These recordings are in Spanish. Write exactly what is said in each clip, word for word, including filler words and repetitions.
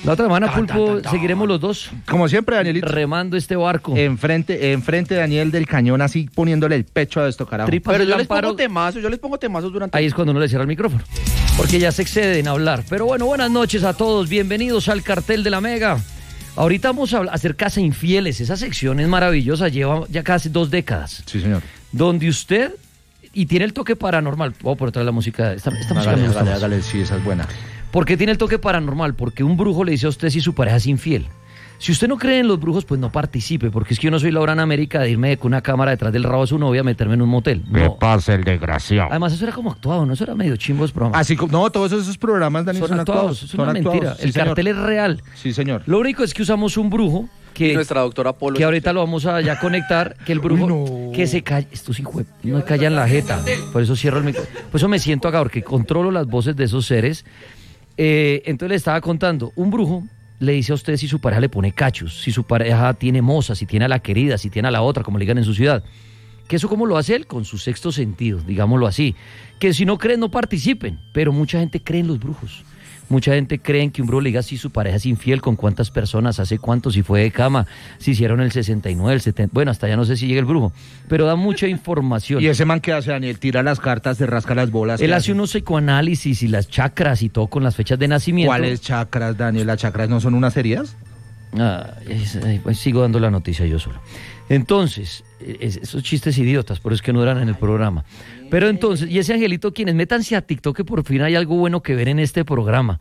La otra semana, Pulpo, seguiremos los dos. Como siempre, Danielito. Remando este barco. Enfrente, enfrente Daniel del cañón, así poniéndole el pecho a esto, carajo. Tripas Pero de yo les Lamparo. pongo temazos, yo les pongo temazos durante... Ahí es cuando uno le cierra el micrófono, porque ya se excede en hablar. Pero bueno, buenas noches a todos, bienvenidos al Cartel de la Mega. Ahorita vamos a hacer Casa Infieles, esa sección es maravillosa, lleva ya casi dos décadas. Sí, señor. Donde usted, y tiene el toque paranormal, voy a poner otra vez la música, esta, esta música Hágale, me gusta hágale, más. hágale, sí, esa es buena. ¿Por qué tiene el toque paranormal? Porque un brujo le dice a usted si su pareja es infiel. Si usted no cree en los brujos, pues no participe, porque es que yo no soy Laura en América de irme con una cámara detrás del rabo de su novia a meterme en un motel. ¿Qué No. pasa, el desgraciado? Además, eso era como actuado, ¿no? Eso era medio chimbo ese programa. Así como, no, todos esos programas, Daniel, son, son, actuados, es una son mentira. actuados. Sí, el señor. cartel es real. Sí, señor. Lo único es que usamos un brujo que, Y nuestra doctora Polo. que ahorita lo vamos a ya conectar, que el brujo Uy, no. que se calla, estos hijos de- no callan la jeta, por eso cierro el micrófono, por eso me siento acá, porque controlo las voces de esos seres. Eh, entonces le estaba contando, un brujo le dice a usted si su pareja le pone cachos, si su pareja tiene moza, si tiene a la querida, si tiene a la otra, como le digan en su ciudad. Que eso cómo lo hace él, con su sexto sentido, digámoslo así. Que si no creen, no participen, pero mucha gente cree en los brujos. Mucha gente cree en que un brujo le diga si su pareja es infiel, con cuántas personas, hace cuánto, si fue de cama, si hicieron el sesenta y nueve, el setenta, bueno, hasta ya no sé si llega el brujo, pero da mucha información. ¿Y ese man qué hace, Daniel? Tira las cartas, se rasca las bolas. Él ¿qué hace unos psicoanálisis y las chakras y todo con las fechas de nacimiento. ¿Cuáles chakras, Daniel? ¿Las chakras no son unas heridas? Ah, es- ay, pues sigo dando la noticia yo solo. Entonces, es- esos chistes idiotas, por eso es que no eran en el programa. Pero entonces, y ese angelito, quienes métanse a TikTok, que por fin hay algo bueno que ver en este programa.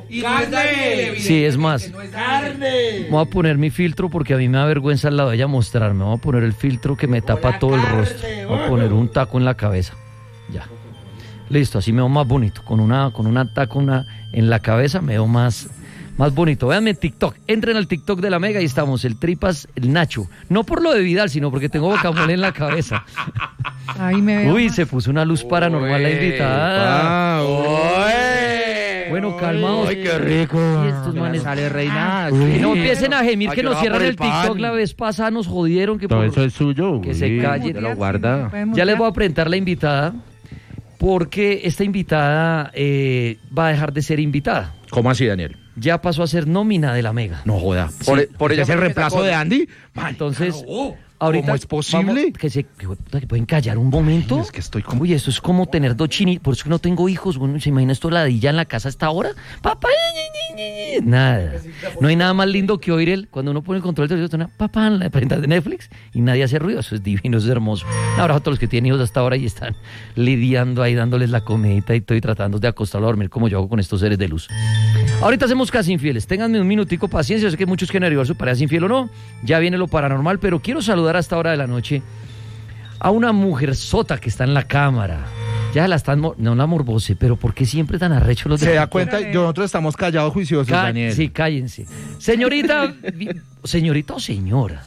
Sí, es más, voy a poner mi filtro porque a mí me da vergüenza al lado de ella mostrarme. Voy a poner el filtro que me tapa todo el rostro. Voy a poner un taco en la cabeza. Ya. Listo, así me veo más bonito. Con una, con una taco una, en la cabeza me veo más, más bonito. Véanme en TikTok. Entren al TikTok de la Mega y estamos. El Tripas, el Nacho. No por lo de Vidal, sino porque tengo guacamole en la cabeza. Ahí me veo. Uy, más. se puso una luz paranormal la invitada. Ah, Bueno, calmaos. Ay, qué rico. Y estos manes. Sale reina. Y no empiecen a gemir Ay, que que nos va cierran por el el pan. TikTok. La vez pasada nos jodieron. Que Todo por- eso es suyo. que se uy, callen. te lo Mutear, guarda. sí, me pueden Ya les mutear. voy a presentar la invitada, porque esta invitada eh, va a dejar de ser invitada. ¿Cómo así, Daniel? Ya pasó a ser nómina de la Mega. No joda. Por- Sí, por ella ¿es el fue que reemplazo sacó- de Andy? Man, Entonces, carajo. ahorita ¿Cómo es posible? vamos- que se que, puta, que pueden callar un momento. Ay, es que estoy como- Uy, esto es como tener dos chinitos. Por eso que no tengo hijos. Bueno, ¿se imagina esto ladilla en la casa hasta ahora? Papá, ñi, ñi, ñi, ñi. Nada. No hay nada más lindo que oír el cuando uno pone el control del teléfono, papá, en la prenda de Netflix y nadie hace ruido. Eso es divino, eso es hermoso. Un abrazo a todos los que tienen hijos hasta ahora y están lidiando ahí, dándoles la comidita y todo y tratando de acostarlo a dormir como yo hago con estos seres de luz. Ahorita hacemos Casi Infieles. Ténganme un minutico paciencia. Yo sé que muchos quieren averiguar su pareja es infiel o no. Ya viene lo paranormal, pero quiero saludar a esta hora de la noche a una mujer sota que está en la cámara. Ya la están, mor- no la morbose, pero ¿por qué siempre tan arrechos los de Se da TikTok? cuenta, yo- nosotros estamos callados, juiciosos, Cá- Daniel. Sí, cállense. Señorita, vi- señorita o señora.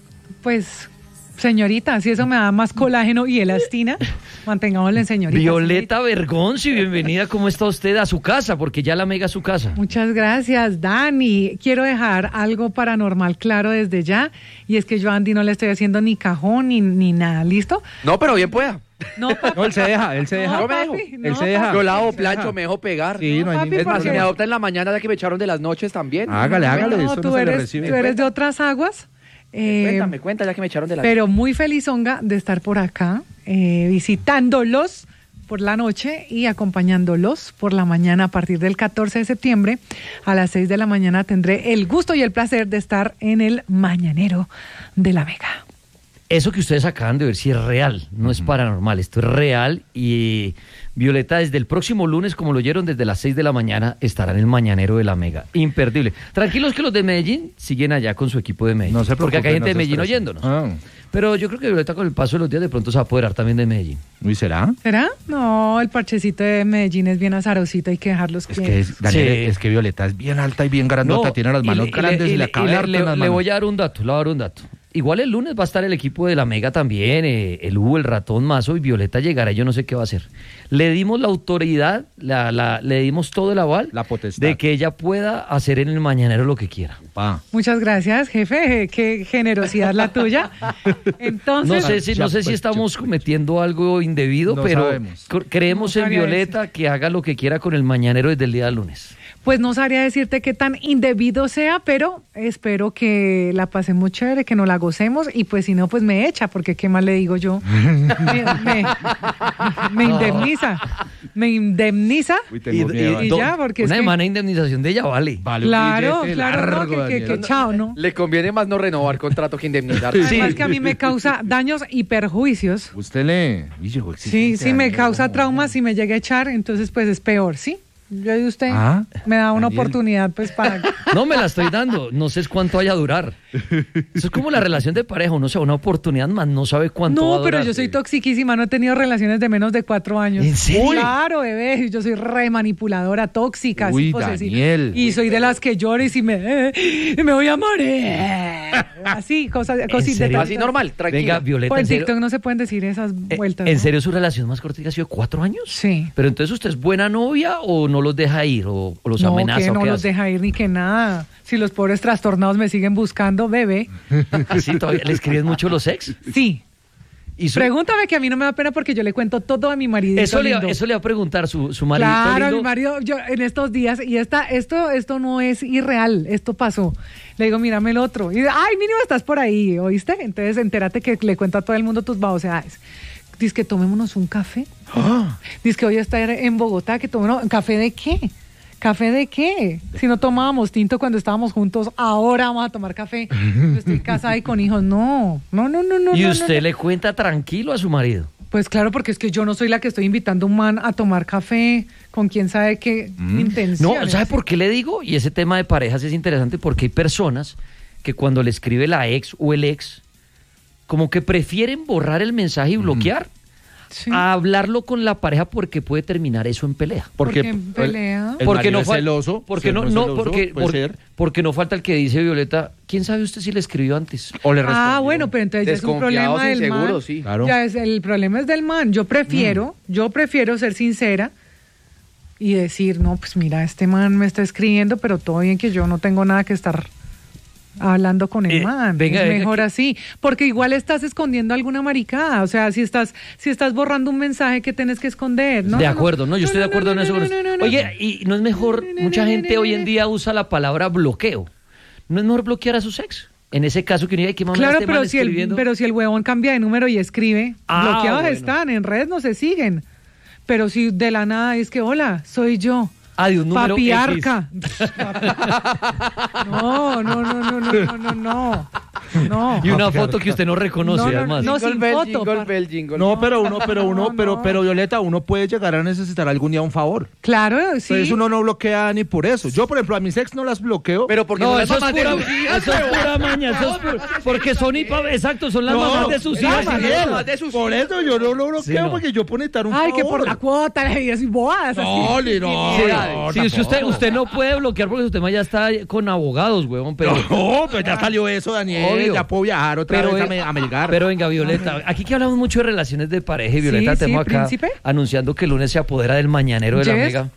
Pues, señorita, si eso me da más colágeno y elastina, mantengámoslo en señorita. Violeta Bergonzi, bienvenida. ¿Cómo está usted a su casa? Porque ya la Mega es su casa. Muchas gracias, Dani. Quiero dejar algo paranormal claro desde ya, y es que yo a Andy no le estoy haciendo ni cajón ni, ni nada, ¿listo? No, pero bien pueda. No, papi. No, él se deja, él se deja. No, Yo me dejo. papi, Él no, se deja. papi. Yo lavo, se plancho, deja. me dejo pegar. Sí, no hay papi, ningún Es más, si porque- me problema. adoptan en la mañana ya que me echaron de las noches también. Hágale, hágale, No, eso no tú se le eres, recibe. tú eres de otras aguas. eh, Cuéntame, cuenta ya que me echaron de las pero muy felizonga de estar por acá, eh, visitándolos por la noche y acompañándolos por la mañana. A partir del catorce de septiembre a las seis de la mañana tendré el gusto y el placer de estar en el Mañanero de la Mega. Eso que ustedes acaban de ver sí es real, no es paranormal, esto es real y Violeta desde el próximo lunes, como lo oyeron, desde las seis de la mañana estará en el Mañanero de la Mega, imperdible. Tranquilos que los de Medellín siguen allá con su equipo de Medellín, No se porque acá hay gente preocupen, de no se Medellín estresen. oyéndonos. Ah. Pero yo creo que Violeta con el paso de los días de pronto se va a apoderar también de Medellín. Uy, ¿será? ¿Será? No, el parchecito de Medellín es bien azarosito, hay que dejarlos Es que... que, es, Daniel, Sí. es que Violeta es bien alta y bien grandota, No, tiene las y manos le- y grandes le- y, y le le- cabe y le- harto le- en las le manos. voy a dar un dato, le voy a dar un dato. Igual el lunes va a estar el equipo de la Mega también, eh, el Hugo, el Ratón Mazo y Violeta llegará, yo no sé qué va a hacer. Le dimos la autoridad, la, la, le dimos todo el aval La potestad. de que ella pueda hacer en el Mañanero lo que quiera. Pa. Muchas gracias, jefe, qué generosidad la tuya. Entonces, No sé si, no sé si estamos cometiendo algo indebido, No pero sabemos. cr- creemos No en sabría Violeta que haga lo que quiera con el Mañanero desde el día del lunes. Pues no sabría decirte qué tan indebido sea, pero espero que la pasemos chévere, que nos la gocemos y pues si no, pues me echa, porque qué más le digo yo. me, me, me indemniza, me indemniza Uy, tengo miedo, y do- ya, porque una es que- semana de indemnización de ella vale. Vale, un Claro, billete claro, no, largo, que, que, Daniel. que chao, ¿no? Le conviene más no renovar contrato que indemnizar. Además que a mí me causa daños y perjuicios. Usted le... Hijo, Sí, exigente, sí me Daniel, causa ¿cómo? traumas y me llega a echar, entonces pues es peor, ¿sí? Yo y usted Ah, me da una Daniel. oportunidad pues para... No me la estoy dando, no sé cuánto vaya a durar. Eso es como la relación de pareja, uno se da una oportunidad más, no sabe cuánto va a No, pero durar. yo soy toxiquísima, no he tenido relaciones de menos de cuatro años. ¿En serio? Claro, bebé, yo soy re manipuladora, tóxica, Uy, así posesiva. Daniel. Y soy de las que lloro y si me, eh, me voy a morir. Así, cosas, cositas. serio? Así normal, tranquilo. Venga, Violeta, Pues ¿en en serio, TikTok no se pueden decir esas eh, vueltas. ¿en ¿no? serio su relación más corta ha sido cuatro años? Sí. Pero entonces usted es buena novia o no los deja ir o, o los No, amenaza que o no qué los hace? deja ir ni que nada. Si los pobres trastornados me siguen buscando, bebé. ¿Así todavía le escriben mucho los ex? Sí. Y su- Pregúntame que a mí no me da pena porque yo le cuento todo a mi marido. eso, le, eso le va a preguntar su, su marido. Claro, mi marido, yo en estos días, y esta, esto, esto no es irreal, esto pasó. Le digo, mírame el otro. Y ay, mínimo estás por ahí, ¿oíste? Entonces entérate que le cuento a todo el mundo tus baboseades. Dice que tomémonos un café. Dice que hoy está en Bogotá, que tomémonos. ¿Café de qué? ¿Café de qué? Si no tomábamos tinto cuando estábamos juntos, ahora vamos a tomar café. Yo estoy casada y con hijos. No, no, no, no, no. Y no, usted no. le cuenta tranquilo a su marido. Pues claro, porque es que yo no soy la que estoy invitando a un man a tomar café con quién sabe qué intención. No, ¿sabe por qué le digo? Y ese tema de parejas es interesante porque hay personas que cuando le escribe la ex o el ex, como que prefieren borrar el mensaje y bloquear Sí. a hablarlo con la pareja porque puede terminar eso en pelea. Porque Porque en pelea. el porque marido no es fal- celoso. porque usted no, es no, celoso, porque, puede por- ser. porque no falta el que dice Violeta, ¿quién sabe usted si le escribió antes? O le Ah, respondió. bueno, pero entonces ya es un Desconfiados, problema del man. inseguros, sí. Claro. Ya es, el problema es del man. Yo prefiero, Mm. yo prefiero ser sincera y decir, no, pues mira, este man me está escribiendo, pero todo bien que yo no tengo nada que estar hablando con el Eh, man. venga, es venga, mejor que- así, porque igual estás escondiendo alguna maricada. O sea, si estás, si estás borrando un mensaje que tienes que esconder, ¿no? de no, acuerdo, no, yo estoy de acuerdo en eso. con no, usted. no, no, no. Oye, y no es mejor, mucha gente hoy en día usa la palabra bloqueo. ¿No es mejor bloquear a sus ex? En ese caso que uno diga, ¿qué mamá Claro, este man pero si, el, escribiendo? pero si el huevón cambia de número y escribe, Ah, bloqueados bueno. están, en redes no se siguen. Pero si de la nada es que, hola, soy yo. Ah, de un número Papiarca. No, no, no, no, no, no, no, no. No. Y una foto que usted no reconoce, No, no, además. no, Jingle sin bell, foto, jingle pa- bell, jingle No, bell. pero uno, pero uno, No, pero, no. pero Violeta, uno puede llegar a necesitar algún día un favor. Claro, sí. Entonces uno no bloquea ni por eso. Yo, por ejemplo, a mis ex no las bloqueo. Pero porque No, son eso es las mamás pura, de sus hijas, eso es huevón. pura maña, eso es pura- porque son hipa- exacto, son las No, mamás de sus no, hijas. Daniel, las mamás de sus por hijas. eso yo no lo bloqueo, Sí, no. porque yo puedo necesitar un Ay, favor. que por la cuota y así bobadas. No, así. ni no, Sí, no, sí, es que usted, tampoco. usted no puede bloquear porque su tema ya está con abogados, huevón, pero... No, pero ya salió eso, Daniel. Obvio. Ya puedo viajar otra Pero, vez a, eh, me- a Melgar. Pero venga, Violeta, aquí que hablamos mucho de relaciones de pareja y Violeta Sí, tenemos sí, acá príncipe. anunciando que el lunes se apodera del mañanero de la Yes. Mega.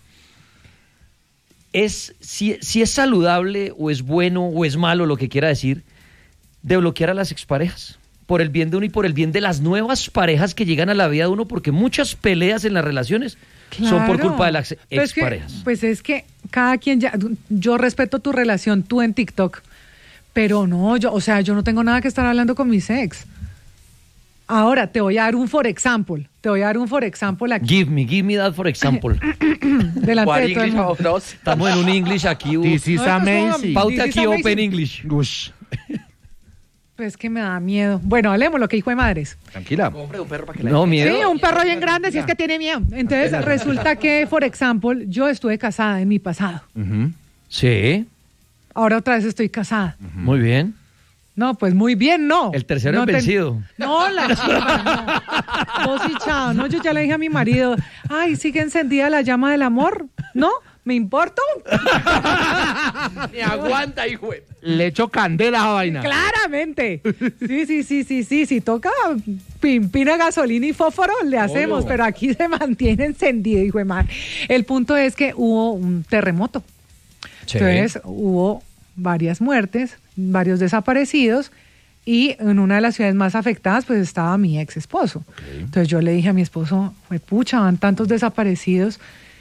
Es, si, si es saludable o es bueno o es malo, lo que quiera decir, de bloquear a las exparejas. Por el bien de uno y por el bien de las nuevas parejas que llegan a la vida de uno, porque muchas peleas en las relaciones son por Claro. culpa de las Pues que- exparejas. Pues es que cada quien ya, yo respeto tu relación, tú en TikTok, pero no, yo, o sea, yo no tengo nada que estar hablando con mis ex. Ahora, te voy a dar un for example, te voy a dar un for example aquí, Give me, give me that for example. delante What de todo el English, mundo. dos. Estamos en un English aquí. uh, This is No, esto es como- amazing. Pauta This is aquí amazing. Open English. Ush. Pues que me da miedo. Bueno, hablemos lo que hijo de madres. Tranquila. Compre un perro para que la No, Sí, miedo. un perro bien grande, si es que tiene miedo. Entonces, resulta que, por ejemplo, yo estuve casada en mi pasado. Ujú. Sí, Ahora otra vez estoy casada. muy bien. No, pues muy bien, no. El tercero no es ten- vencido. No, la chica, no. Vos y chao, no, yo ya le dije a mi marido, ay, sigue encendida la llama del amor, ¿no? ¿Me importa? Ni aguanta, hijo. de- Le echo candela a esa vaina. Claramente. Sí, sí, sí, sí, sí, si toca pimpina, gasolina y fósforo, le hacemos, pero aquí se mantiene encendido, hijo de madre. El punto es que hubo un terremoto. Sí. Entonces hubo varias muertes, varios desaparecidos y en una de las ciudades más afectadas pues estaba mi ex esposo. Entonces yo le dije a mi esposo, fue pucha, van tantos desaparecidos,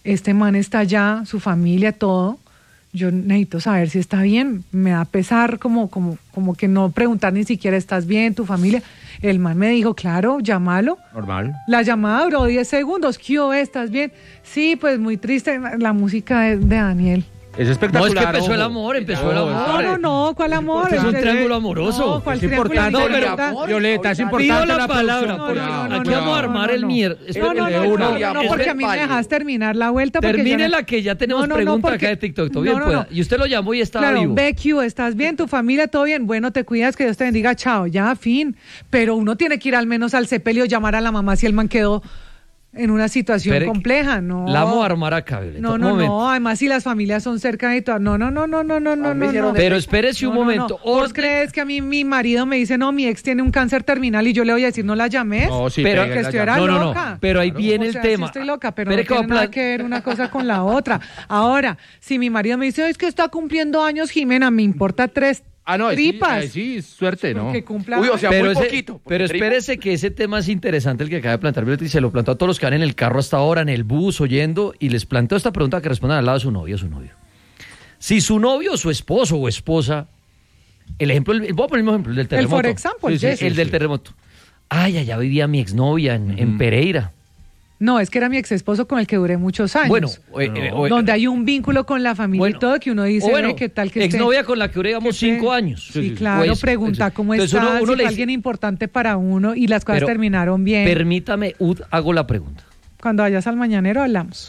este man está allá, su familia, todo. Yo necesito saber si está bien. Me da pesar como, como, como que no preguntar ni siquiera estás bien, tu familia. El man me dijo, claro, llámalo. Normal. La llamada duró diez segundos. ¿Qué hubo? ¿Estás bien? Sí, pues muy triste. La música de, de Daniel. Es No, espectacular. es que empezó ojo. el amor, empezó el No, amor. No, no, no, ¿cuál amor? Es un Este- triángulo amoroso. No, ¿cuál Es triángulo? importante, Ni pero- verdad. Violeta, es Pido importante Pido la la palabra, producción. porque no, no, aquí no, vamos a no, armar no, el no. mier. No, no, no, una. no, no, porque a mí me dejas terminar la vuelta. porque Termine yo no- la que ya tenemos No, no, no, pregunta porque- acá de TikTok, todo no, bien no, pueda. no. Y usted lo llamó y estaba Claro, vivo. B Q, ¿estás bien? ¿Tu familia todo bien? Bueno, te cuidas, que Dios te bendiga, chao, ya, fin. Pero uno tiene que ir al menos al sepelio, llamar a la mamá si el man quedó en una situación Espere, compleja, ¿no? La vamos a armar acá, Violeta. No, Un no, momento. no, además si las familias son cerca y todo. No, no, no, no, no, no, no, me no, hicieron no. Pero espérese un No, no, momento. no. ¿Vos Orden- crees que a mí mi marido me dice, no, mi ex tiene un cáncer terminal y yo le voy a decir, no la llames? No, sí, Pero- pega que la estuviera llama. no, no, no. loca. Pero ahí viene O el sea, sí tema. estoy loca, pero Espere no que va tiene a nada plan- que ver una cosa con la otra. Ahora, si mi marido me dice, es que está cumpliendo años, Jimena, me importa tres Ah, no, ahí sí, tripas. ahí sí, suerte, ¿no? Que cumpla. Uy, o sea, pero muy ese- poquito. porque pero tripa- espérese que ese tema es interesante el que acaba de plantear Violeta y se lo plantó a todos los que van en el carro hasta ahora, en el bus, oyendo, y les planteo esta pregunta que respondan al lado de su novio o su novio. Si su novio, su esposo o esposa, el ejemplo, el- voy a poner el mismo ejemplo, el del el terremoto. for example, Sí, sí, yes. el del terremoto. Ay, allá vivía mi exnovia en, en Pereira. No, es que era mi ex esposo con el que duré muchos años. Bueno, eh, eh, o- donde hay un vínculo con la familia bueno, y todo, que uno dice, o bueno, "Ve, ¿qué tal que esté?" exnovia con la que duramos que esté- cinco años. Sí, sí, sí. claro, Pues, pregunta pues, cómo entonces está, uno- uno si le fue dice- alguien importante para uno y las cosas Pero terminaron bien. Permítame, Ud, hago la pregunta. Cuando vayas al mañanero hablamos.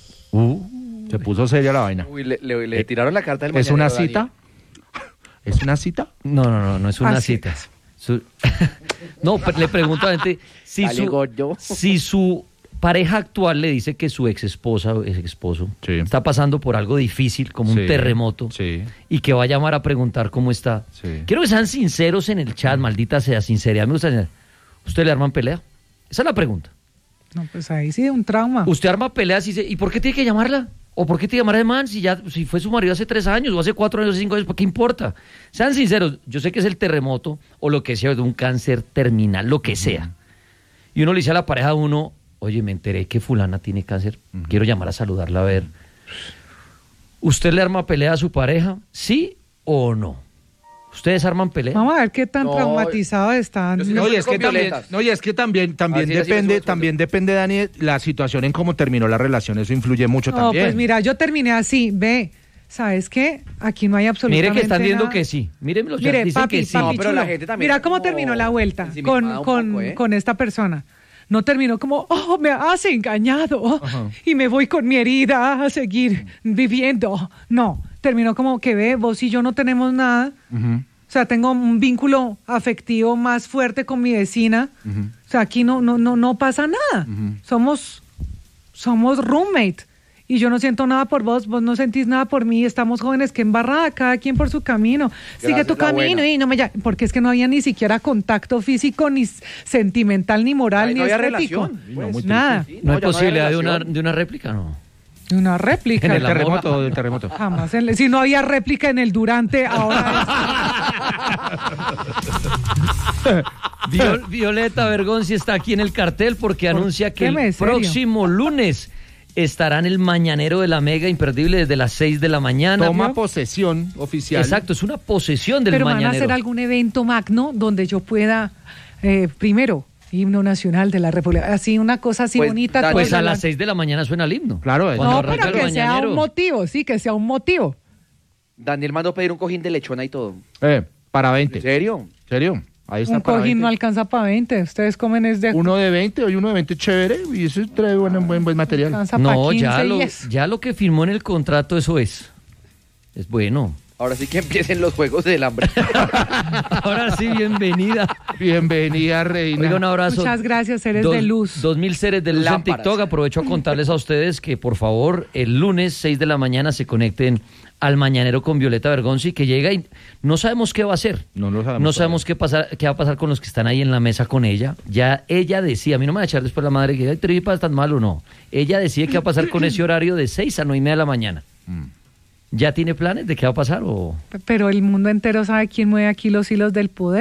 Se puso seria la vaina. Uy, le, le- le tiraron la carta del ¿Es una mañanero, cita? Daniel. ¿Es una cita? No, no, no, no es una Ah, cita. sí. Su- no, pero le pregunto a la gente si Dale, su, Goyo. si su pareja actual le dice que su ex esposa o ex esposo Sí. está pasando por algo difícil, como Sí, un terremoto, sí. y que va a llamar a preguntar cómo está. Sí. Quiero que sean sinceros en el chat, maldita sea, sinceridad. Me gusta. ¿Usted le arman pelea? Esa es la pregunta. No, pues ahí sí, un trauma. Usted arma peleas y dice, ¿y por qué tiene que llamarla? ¿O por qué tiene que llamar a man si ya si fue su marido hace tres años o hace cuatro años o cinco años? ¿Por qué importa? Sean sinceros, yo sé que es el terremoto o lo que sea, de un cáncer terminal, lo que sea. Y uno le dice a la pareja de uno, oye, me enteré que fulana tiene cáncer, quiero llamar a saludarla a ver. ¿Usted le arma pelea a su pareja? ¿Sí o no? ¿Ustedes arman pelea? Vamos a ver qué tan No, traumatizados están. yo sí No, y soy es con que también, violetas. no, y es que también, también Así, así me depende, sube, también depende, Dani, la situación en cómo terminó la relación, eso influye mucho No, también. pues mira, yo terminé así, ve, ¿sabes qué? Aquí no hay absolutamente Mire que están viendo nada. que sí. Miren los chats, Mire, dicen papi, que sí. papi No, pero chulo. la gente también Mira es cómo como terminó la vuelta ensimismada con, un con, poco, ¿eh? con esta persona. No terminó como, oh, me has engañado y me voy con mi herida a seguir viviendo. No, terminó como que ve, vos y yo no tenemos nada. Ujú. O sea, tengo un vínculo afectivo más fuerte con mi vecina. O sea, aquí no, no, no, no pasa nada. Somos, somos roommate. Y yo no siento nada por vos, vos no sentís nada por mí. Estamos jóvenes, que embarrada, cada quien por su camino. Sigue Gracias, tu la camino buena. y no me llame. Porque es que no había ni siquiera contacto físico, ni s- sentimental, ni moral, Ahí ni no había estético. relación, No, pues. muy Nada. Sí, ¿No hay ya había posibilidad de una, relación. de una réplica? No. Una réplica. En Del el amor. terremoto, del terremoto. Jamás. en- Si no había réplica en el durante, ahora Viol- Violeta Bergonzi está aquí en el cartel porque anuncia que qué, el serio? próximo lunes estará en el Mañanero de la Mega Imperdible desde las seis de la mañana. Toma posesión oficial. Exacto, es una posesión del Pero van a Mañanero. hacer algún evento magno donde yo pueda, eh, primero, himno nacional de la República, así una cosa así Pues, bonita. Dani, Pues todo a el- las seis de la mañana suena el himno. Claro, es- Cuando No, arranca pero el que sea Mañanero. un motivo, sí, que sea un motivo. Daniel mandó pedir un cojín de lechona y todo. Eh, para veinte. ¿En serio? ¿Serio? Ahí está Un para cojín no veinte. alcanza para veinte. Ustedes comen es de... Uno de veinte, hoy uno de veinte chévere, y eso trae buen, buen, buen material. alcanza pa' No, ya quince, lo, diez. ya lo que firmó en el contrato, eso es. Es bueno. Ahora sí que empiecen los juegos del hambre. Ahora sí, bienvenida. Bienvenida, reina. Oiga, un abrazo. Muchas gracias, seres Dos- de luz. Dos mil seres de luz Lámparas. en TikTok. Aprovecho a contarles a ustedes que, por favor, el lunes, seis de la mañana, se conecten al Mañanero con Violeta Bergonzi, que llega y no sabemos qué va a hacer. No lo sabemos No sabemos qué, pasar, qué va a pasar con los que están ahí en la mesa con ella. Ya ella decía, a mí no me va a echar después la madre que, ay, tripa, tan mal o no. Ella decide qué va a pasar con ese horario de seis a nueve y media de la mañana. Mm. ¿Ya tiene planes de qué va a pasar o...? Pero el mundo entero sabe quién mueve aquí los hilos del poder.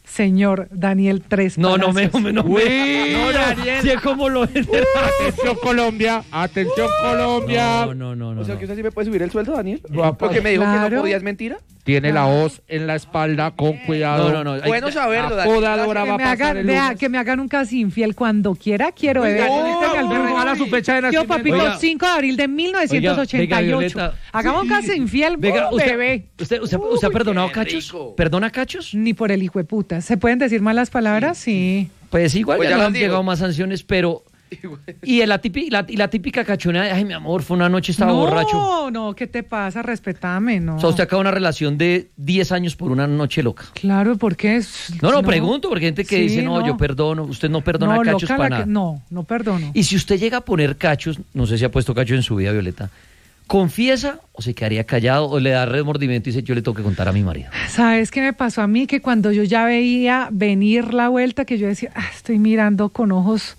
señor Daniel Tres No, no me, Palacios. no me, no, Uy, no, Daniel. sí, como lo Atención Colombia, atención Colombia. No, no, no, no. O sea, no. que usted sí me puede subir el sueldo, Daniel. Va, Porque me dijo que Claro. no podía, ¿es mentira? Tiene la hoz en la espalda, con cuidado. No, no, no. hay- Bueno saberlo, La Daniel. podadora Que va a me, pasar hagan, el vea, lunes. que me hagan un casi infiel cuando quiera, quiero beber. No, Felicíteme al me brujo. regala su fecha de Yo, nacimiento. papito, Oiga. cinco de abril de mil novecientos ochenta y ocho. Oiga, Violeta. Hagamos un casi infiel, Venga, oh, usted, bebé. usted, usted, usted ha Uy, perdonado qué cachos? rico. ¿Perdona cachos? Ni por el hijo de puta. ¿Se pueden decir malas palabras? Sí. Pues igual Pues ya ya no las han digo. llegado más sanciones, pero... Y, la típica, la, y la típica cachonada de, ay, mi amor, fue una noche, estaba no, borracho. No, no, ¿qué te pasa? Respetame, no. O sea, usted acaba una relación de diez años por una noche loca. Claro, ¿por qué? Es- No, no, pregunto, porque hay gente que Sí, dice, no, no. yo perdono, usted no perdona No, cachos loca para la nada. que- no, no perdono. Y si usted llega a poner cachos, no sé si ha puesto cachos en su vida, Violeta, ¿confiesa o se quedaría callado o le da remordimiento y dice, yo le tengo que contar a mi marido? ¿Sabes qué me pasó a mí? Que cuando yo ya veía venir la vuelta, que yo decía, "Ah, estoy mirando con ojos,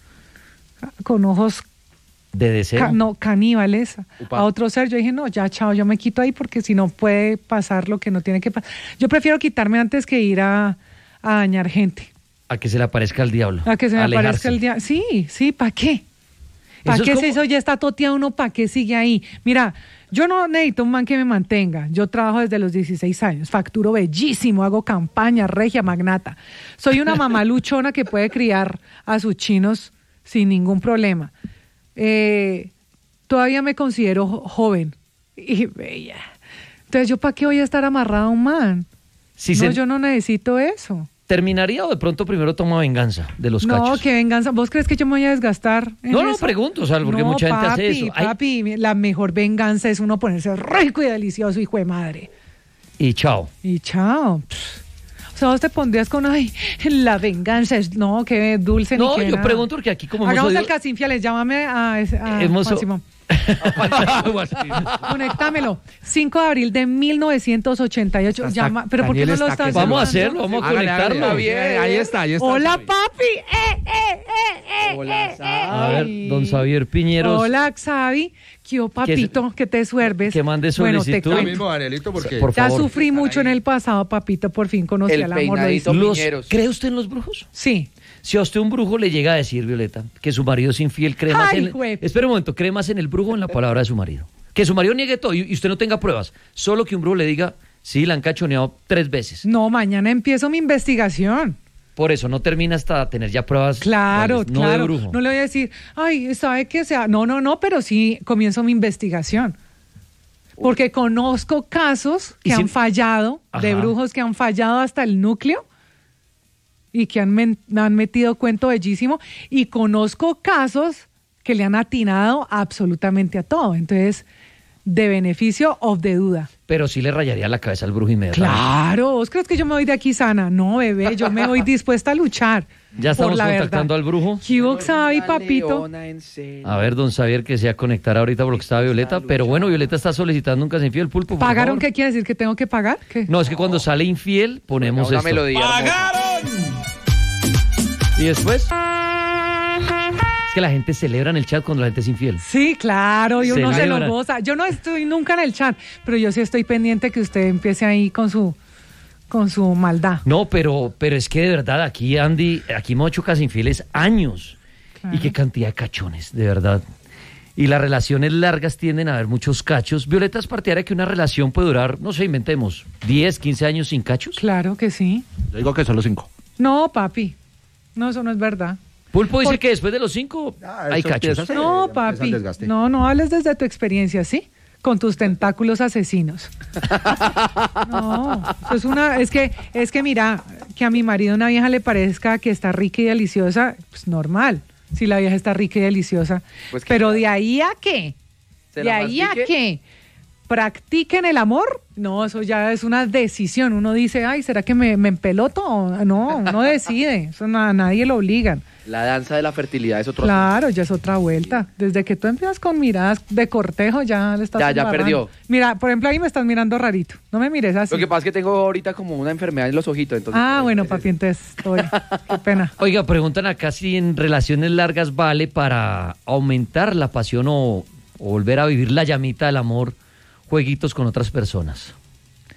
con ojos, De deseo. ca- no, caníbales Upa. a otro ser, yo dije, no, ya, chao, yo me quito ahí porque si no puede pasar lo que no tiene que pasar. Yo prefiero quitarme antes que ir a, a dañar gente, A que se le aparezca el diablo. a que se me Alejarse. aparezca el día. Sí, sí, ¿para qué? ¿Para Eso es qué como- se hizo? Ya está toteado uno, ¿para qué sigue ahí? Mira, yo no necesito un man que me mantenga. Yo trabajo desde los dieciséis años, facturo bellísimo, hago campaña, regia, magnata. Soy una mamá luchona que puede criar a sus chinos sin ningún problema. Eh, todavía me considero jo- joven y bella. Entonces, ¿yo para qué voy a estar amarrada a un man? Si no, se yo no necesito eso. terminaría o de pronto primero toma venganza de los No, cachos. que venganza. ¿Vos crees que yo me voy a desgastar? en No, no, eso? pregunto, o sea, porque No, mucha gente hace papi, eso. Ay. Papi, la mejor venganza es uno ponerse rico y delicioso, hijo de madre. Y chao. Y chao. Pff. O sea, vos te pondrías con, ay, la venganza es, no, qué dulce No, ni qué yo nada. pregunto porque aquí como hemos Hagamos oído- el casi infieles, llámame a, ese- a Hemos Juan o- Simón. Conectámelo. cinco de abril de mil novecientos ochenta y ocho. Está- Llama, pero ¿por qué Daniel no lo está estás que se Vamos a llamando? hacerlo, vamos a Hágale, hágale, conectarlo. hágale. Ahí está, ahí está. Hola, Xavi. papi. Eh, eh, eh, eh, Hola, eh, A ver, eh. don Xavier Piñeros. Hola, Xavi. ¿Qué oh, papito? Que te suerves. que mande Bueno, te solicitud. Ya cuento. mismo, Danielito, porque... Por Ya favor. sufrí mucho en el pasado, papito. Por fin conocí El al amor. lo peinadito. hice. Los- Piñeros. ¿Cree usted en los brujos? Sí. Si a usted un brujo le llega a decir, Violeta, que su marido es infiel, cree más Ay, en... jue- Espera un momento, ¿cree más en el brujo o en la palabra de su marido? Que su marido niegue todo y y usted no tenga pruebas. Solo que un brujo le diga, sí, la han cachoneado tres veces. No, mañana empiezo mi investigación. Por eso no termina hasta tener ya pruebas. Claro, reales, no claro. de brujo. No le voy a decir, ay, ¿sabe qué sea? No, no, no, pero sí comienzo mi investigación. Porque conozco casos que Y si- han fallado, de Ajá. brujos que han fallado hasta el núcleo y que han, men- han metido cuento bellísimo. Y conozco casos que le han atinado absolutamente a todo. Entonces, de beneficio o de duda. Pero sí le rayaría la cabeza al brujo inmediatamente. Claro, ¿vos crees que yo me voy de aquí sana? No, bebé, yo me voy dispuesta a luchar. Ya estamos por la contactando verdad. al brujo. ¿Qué hubo, Xavi, Una papito? leona en serio. A ver, don Xavier, que se va a conectar ahorita por lo que estaba Violeta. Pero bueno, Violeta está solicitando un caso infiel, Pulpo. por ¿Pagaron? favor. ¿Qué quiere decir? ¿Que tengo que pagar? ¿Qué? No, es que cuando sale infiel ponemos Una esto. melodía hermosa. Y después... Es que la gente celebra en el chat cuando la gente es infiel. Sí, claro, y uno se Celebran. lo goza. Yo no estoy nunca en el chat, pero yo sí estoy pendiente que usted empiece ahí con su con su maldad. No, pero, pero es que de verdad aquí, Andy, aquí hemos hecho casi infieles años. Claro. Y qué cantidad de cachones, de verdad. Y las relaciones largas tienden a haber muchos cachos. Violeta es partidaria de que una relación puede durar, no sé, inventemos, diez, quince años sin cachos. Claro que sí. Yo digo que solo cinco. No, papi. No, eso no es verdad. Pulpo dice Por- que después de los cinco Ah, hay eso cachos. empieza- Sí, No, empieza el papi. desgaste. No, no hables desde tu experiencia, ¿sí? Con tus tentáculos asesinos. No, eso es una, es que, es que mira, que a mi marido una vieja le parezca que está rica y deliciosa, pues normal, si la vieja está rica y deliciosa. Pues que Pero ya. de ahí a qué, ¿Se de la ahí a mastique? qué practiquen el amor, no, eso ya es una decisión. Uno dice, ay, ¿será que me, me empeloto? No, uno decide, eso na- a nadie lo obligan. La danza de la fertilidad es otro Claro, ya es otra vuelta. Desde que tú empiezas con miradas de cortejo, ya le estás Ya, ya embarrando. perdió. Mira, por ejemplo, ahí me estás mirando rarito. No me mires así. Lo que pasa es que tengo ahorita como una enfermedad en los ojitos. Entonces, Ah, pues, bueno, es- papi, entonces, oye, qué pena. Oiga, preguntan acá si en relaciones largas vale para aumentar la pasión o, o volver a vivir la llamita del amor, jueguitos con otras personas.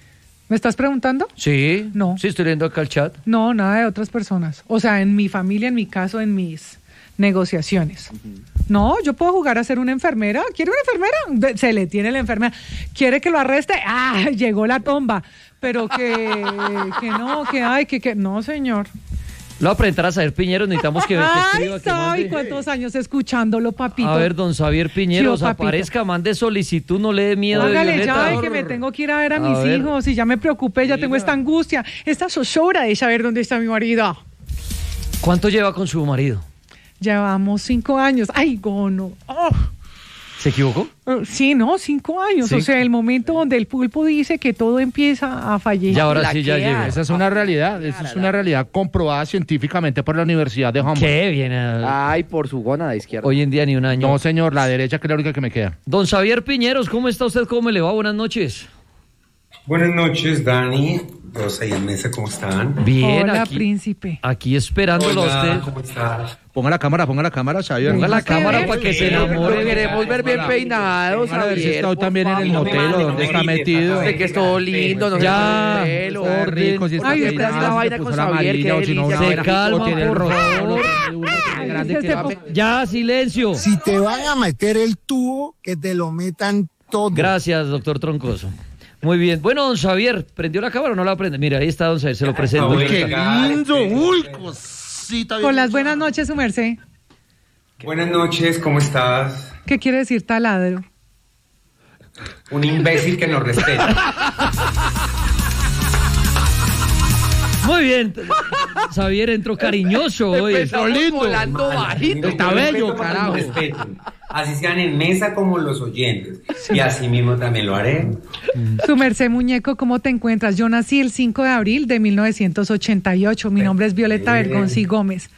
¿Me estás preguntando? Sí. No. Sí, estoy leyendo acá el chat. No, nada de otras personas. O sea, en mi familia, en mi caso, en mis negociaciones. No, yo puedo jugar a ser una enfermera. ¿Quiere una enfermera? De- se le tiene la enfermera. ¿Quiere que lo arreste? ¡Ah! Llegó la tomba. Pero que, que no, que ay, que, que no, señor. Lo voy a presentar a Xavier Piñeros, necesitamos que, que Ay, escriba, que ¿sabe mande. cuántos años escuchándolo, papito? A ver, don Xavier Piñeros, Sí, papito. aparezca, mande solicitud, no le dé miedo de Hágale Violeta. ya, que me tengo que ir a ver a, A mis ver. hijos y ya me preocupé, ya tengo esta angustia, esta zozobra de saber dónde está mi marido. ¿Cuánto lleva con su marido? Llevamos cinco años. Ay, gono. Oh. ¿Se equivocó? Eh, Sí, no, cinco años. Sí. O sea, el momento donde el pulpo dice que todo empieza a fallecer. Ya ahora sí ya Flaquear. llegó. Esa es una realidad, esa es una realidad comprobada científicamente por la Universidad de Humboldt. Qué bien. eh. Ay, por su gónada izquierda. Hoy en día ni un año. No, señor, la derecha que es la única que me queda. Don Xavier Piñeros, ¿cómo está usted? ¿Cómo le va? Buenas noches. Buenas noches, Dani. Todos ahí en mesa, ¿cómo están? Bien, Hola, aquí, príncipe. aquí esperándolo a Hola, usted. ¿cómo estás? Ponga la cámara, ponga la cámara, Xavier. Ponga la Déjate cámara ver. para que se Lo enamore. queremos ver bien peinados, A ver si Javier, está por también en el favor. motel o donde está metido. Sé que es todo lindo, no se Ya, pone el pelo. orden. rico, si está Ay, peinado, esta si vaina se con puso la Xavier, amarilla, qué o si no, delicia. una Se vaina- calma, o tiene el por rosado, favor. o tiene uno tiene grande Este que- po- Ya, silencio. Si te van a meter el tubo, que te lo metan todo. Gracias, doctor Troncoso. Muy bien. Bueno, don Xavier, ¿prendió la cámara o no la prende? Mira, ahí está don Xavier, se lo presento. Uy, Qué Ay, lindo, sí. uy, cosita. bien Con las hecha. buenas noches, su merced. Buenas noches, ¿cómo estás? ¿Qué quiere decir taladro? Un imbécil que nos respeta. Muy bien. Xavier entró cariñoso hoy. Empezamos lindo. volando bajito. Está Yo bello, respeto para que carajo. nos respeten. Así sean en mesa como los oyentes. Y así mismo también lo haré. Su merced, muñeco, ¿cómo te encuentras? Yo nací el cinco de abril de mil novecientos ochenta y ocho. Mi nombre es Violeta Bergonzi Gómez.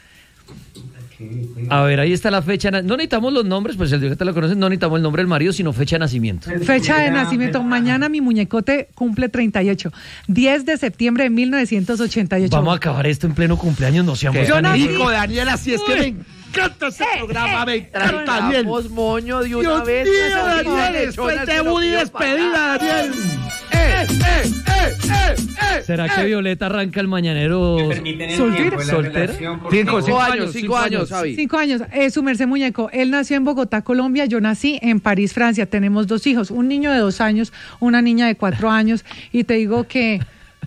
A ver, ahí está la fecha. No necesitamos los nombres, pues el Violeta lo conoce. No necesitamos el nombre del marido, sino fecha de nacimiento. Fecha de nacimiento. Mañana mi muñecote cumple treinta y ocho. diez de septiembre de mil novecientos ochenta y ocho. Vamos a acabar esto en pleno cumpleaños, no seamos Yo tan nací- hijos. Hijo de Daniel, así es que me encanta ese programa, me encanta, Daniel. Traigamos moño de una Dios vez. mío, Esa Daniel, lechona después que de nos Woody dio despedida, para- Daniel. ¡Eh, eh, eh, eh, eh! ¿Será que Violeta arranca el mañanero? ¿Me permiten el ¿Soltera? tiempo de la ¿Soltera? relación, por Cinco, favor? Cinco años, años, cinco cinco años, años. Javi. Cinco años. Eh, su merced muñeco. Él nació en Bogotá, Colombia. Yo nací en París, Francia. Tenemos dos hijos. Un niño de dos años, una niña de cuatro años. Y te digo que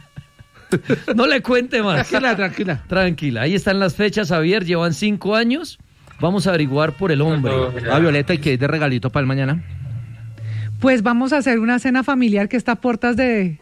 No le cuente más. Tranquila, tranquila. Tranquila, ahí están las fechas, Javier. Llevan cinco años. Vamos a averiguar por el hombre. A Violeta, ¿y qué hay de regalito para el mañana? pues vamos a hacer una cena familiar que está a puertas de... De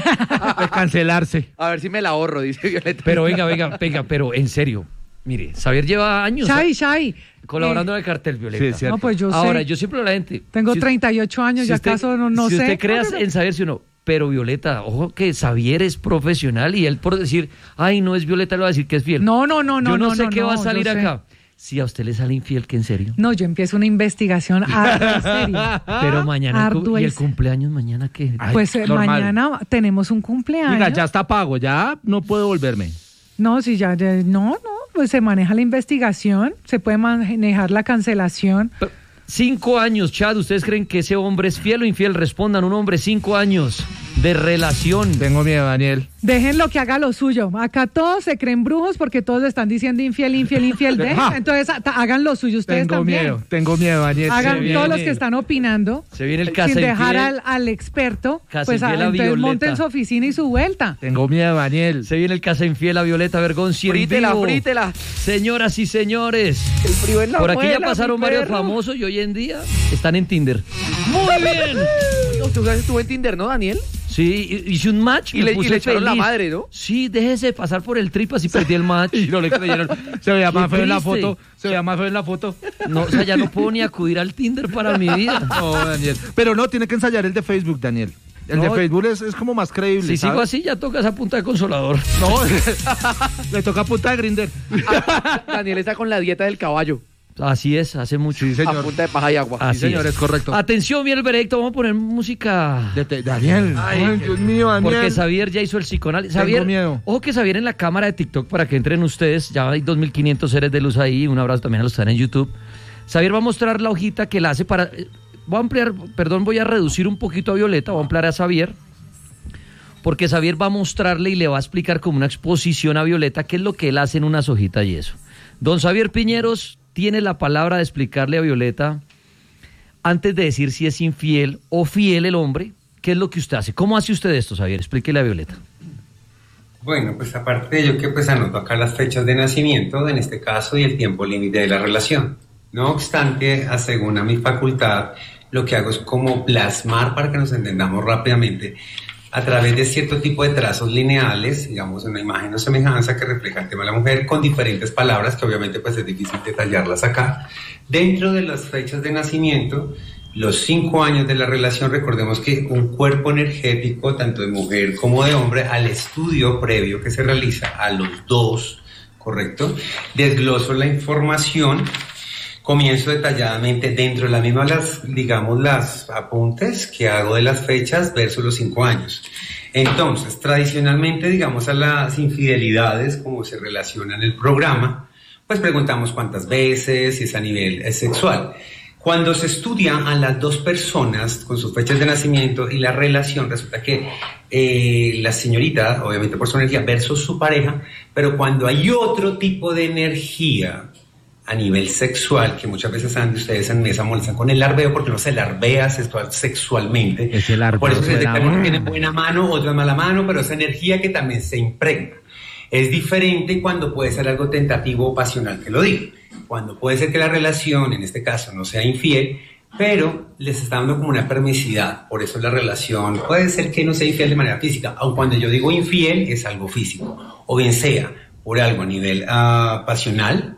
cancelarse. A ver si me la ahorro, dice Violeta. Pero venga, venga, venga, pero en serio. Mire, Xavier lleva años Shai, Shai. colaborando Eh, en el cartel, Violeta. Sí, es cierto. No, pues yo Ahora, sé. yo siempre a la gente. Tengo si- treinta y ocho años, si ¿ya usted- acaso no, no si sé? usted creas No, no, no. en saber si uno, pero Violeta, ojo que Xavier es profesional y él por decir, ay, no es Violeta, le va a decir que es fiel. No, no, no, no. Yo no, no, sé no, qué va a no, salir yo sé. acá. Si a usted le sale infiel, que en serio. No, yo empiezo una investigación harto seria. Pero mañana, el cu- Ardues. ¿y el cumpleaños mañana qué? Ay, Pues eh, normal. mañana tenemos un cumpleaños. Venga, ya está pago, ya no puedo volverme. No, si ya, ya- no, no, pues se maneja la investigación, se puede manejar la cancelación. Pero, Cinco años, Chad, ¿ustedes creen que ese hombre es fiel o infiel? Respondan, un hombre, cinco años de relación. Tengo miedo, Daniel. Déjenlo que haga lo suyo. Acá todos se creen brujos porque todos le están diciendo infiel, infiel, infiel. Dejen, Ah. entonces a- ta- hagan lo suyo ustedes Tengo también. miedo, tengo miedo, Daniel. Hagan Se todos viene- los que están opinando. Se viene el casa sin dejar infiel. al, al experto, Casa pues a- infiel a entonces Violeta. monten su oficina y su vuelta. Tengo miedo, Daniel. Se viene el casa infiel a Violeta Bergonzi en Frítela, vivo. frítela. Señoras y señores, El frío en la por aquí ya muela, pasaron mi varios perro. famosos y hoy en día están en Tinder. Muy bien. No, Tú sabes, estuvo en Tinder, ¿no, Daniel? Sí, hice un match Y me le- y puse le echaron la feliz. madre, ¿no? Sí, déjese pasar por el tripas y perdí el match. Y no le creyeron. Se veía Qué más feo en la triste. foto. Se veía más feo en la foto. No, o sea, ya no puedo ni acudir al Tinder para mi vida. No, Daniel. Pero no, tiene que ensayar el de Facebook, Daniel. El No. de Facebook es, es como más creíble. Si sigo ¿sabe? así, ya toca esa punta de consolador. No, le toca punta de grinder. Daniel está con la dieta del caballo. Así es, hace mucho. Sí, A señor. punta de paja y agua. Así Sí, señor, es. es correcto. Atención, bien el veredicto, vamos a poner música. De- de- Daniel. Ay, Dios mío, Daniel. Porque Xavier ya hizo el psicoanálisis. Tengo Xavier, miedo. ojo que Xavier en la cámara de TikTok para que entren ustedes. Ya hay dos mil quinientos seres de luz ahí. Un abrazo también a los que están en YouTube. Xavier va a mostrar la hojita que la hace para. eh, Voy a ampliar, perdón, voy a reducir un poquito a Violeta, voy a ampliar a Xavier. porque Xavier va a mostrarle y le va a explicar como una exposición a Violeta qué es lo que él hace en unas hojitas y eso. Don Xavier Piñeros tiene la palabra de explicarle a Violeta, antes de decir si es infiel o fiel el hombre, qué es lo que usted hace. ¿Cómo hace usted esto, Xavier? Explíquele a Violeta. Bueno, pues aparte de ello que pues anoto acá las fechas de nacimiento, en este caso, y el tiempo límite de la relación. No obstante, a según a mi facultad, lo que hago es como plasmar, para que nos entendamos rápidamente, a través de cierto tipo de trazos lineales, digamos una imagen o semejanza que refleja el tema de la mujer, con diferentes palabras que obviamente pues es difícil detallarlas acá. Dentro de las fechas de nacimiento, los cinco años de la relación, recordemos que un cuerpo energético, tanto de mujer como de hombre, al estudio previo que se realiza a los dos, ¿correcto? Desgloso la información, comienzo detalladamente dentro de la misma, las, digamos, las apuntes que hago de las fechas versus los cinco años. Entonces, tradicionalmente, digamos, a las infidelidades, como se relaciona en el programa, pues preguntamos cuántas veces, si es a nivel es sexual. Cuando se estudia a las dos personas con sus fechas de nacimiento y la relación, resulta que eh, la señorita, obviamente por su energía, versus su pareja, pero cuando hay otro tipo de energía a nivel sexual, que muchas veces saben ustedes en mesa molestan con el larveo, porque no se larvea sexual, sexualmente. Ese larveo. Por eso se detecta que tiene buena mano, otra mala mano, pero esa energía que también se impregna. Es diferente cuando puede ser algo tentativo o pasional, que lo digo. Cuando puede ser que la relación, en este caso, no sea infiel, pero les está dando como una permisividad. Por eso la relación puede ser que no sea infiel de manera física, aun cuando yo digo infiel es algo físico, o bien sea por algo a nivel uh, pasional,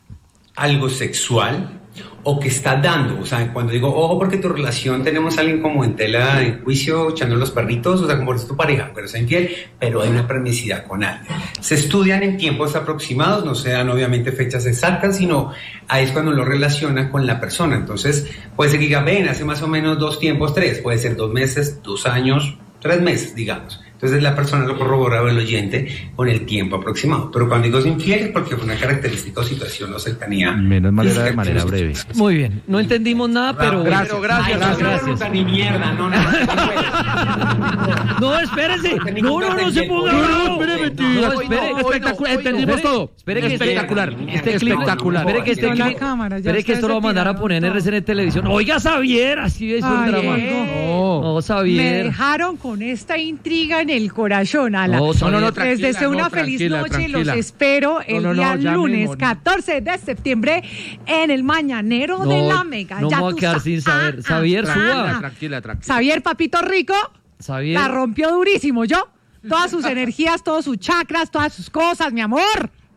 algo sexual, o que está dando, o sea, cuando digo, ojo, porque tu relación tenemos a alguien como en tela de juicio, echando los perritos, o sea, como es tu pareja, pero es infiel, pero hay una permisividad con alguien. Se estudian en tiempos aproximados, no se dan obviamente fechas exactas, sino ahí es cuando lo relaciona con la persona. Entonces, puede ser que diga, ven, hace más o menos dos tiempos, tres, puede ser dos meses, dos años, tres meses, digamos. Entonces la persona lo corrobora o el oyente con el tiempo aproximado. Pero cuando digo infiel es porque fue una característica o situación o cercanía. Menos manera de manera breve. Muy bien, no entendimos nada, pero gracias, bueno. gracias, Ay, gracias. No, gracias. Ni mierda, no, no. No, espérese. No, no, no se ponga bravo. espere, No, espere. Espectacular, entendimos todo. Espere que espectacular, este clip, espectacular. Espere que este No, la clip, cámara, ya espere que ustedes esto lo va a se mandar a tiraron poner en todo. R C N Televisión. Oiga, Xavier, así es un Ay, drama. eh. No, no, Me Xavier. dejaron con esta intriga en el corazón, Ala. No, No, no, no, Les tranquila, deseo una no, feliz tranquila, noche. tranquila. Los espero el No, no, no, día ya lunes mismo. catorce de septiembre en el Mañanero de No, la Mega. no Ya me voy a tú quedar sa- sin saber. Ah, Xavier, ah, suba. ah. Tranquila, tranquila. Xavier, papito rico, Xavier. la rompió durísimo, ¿yo? Todas sus energías, todos sus chakras, todas sus cosas, mi amor.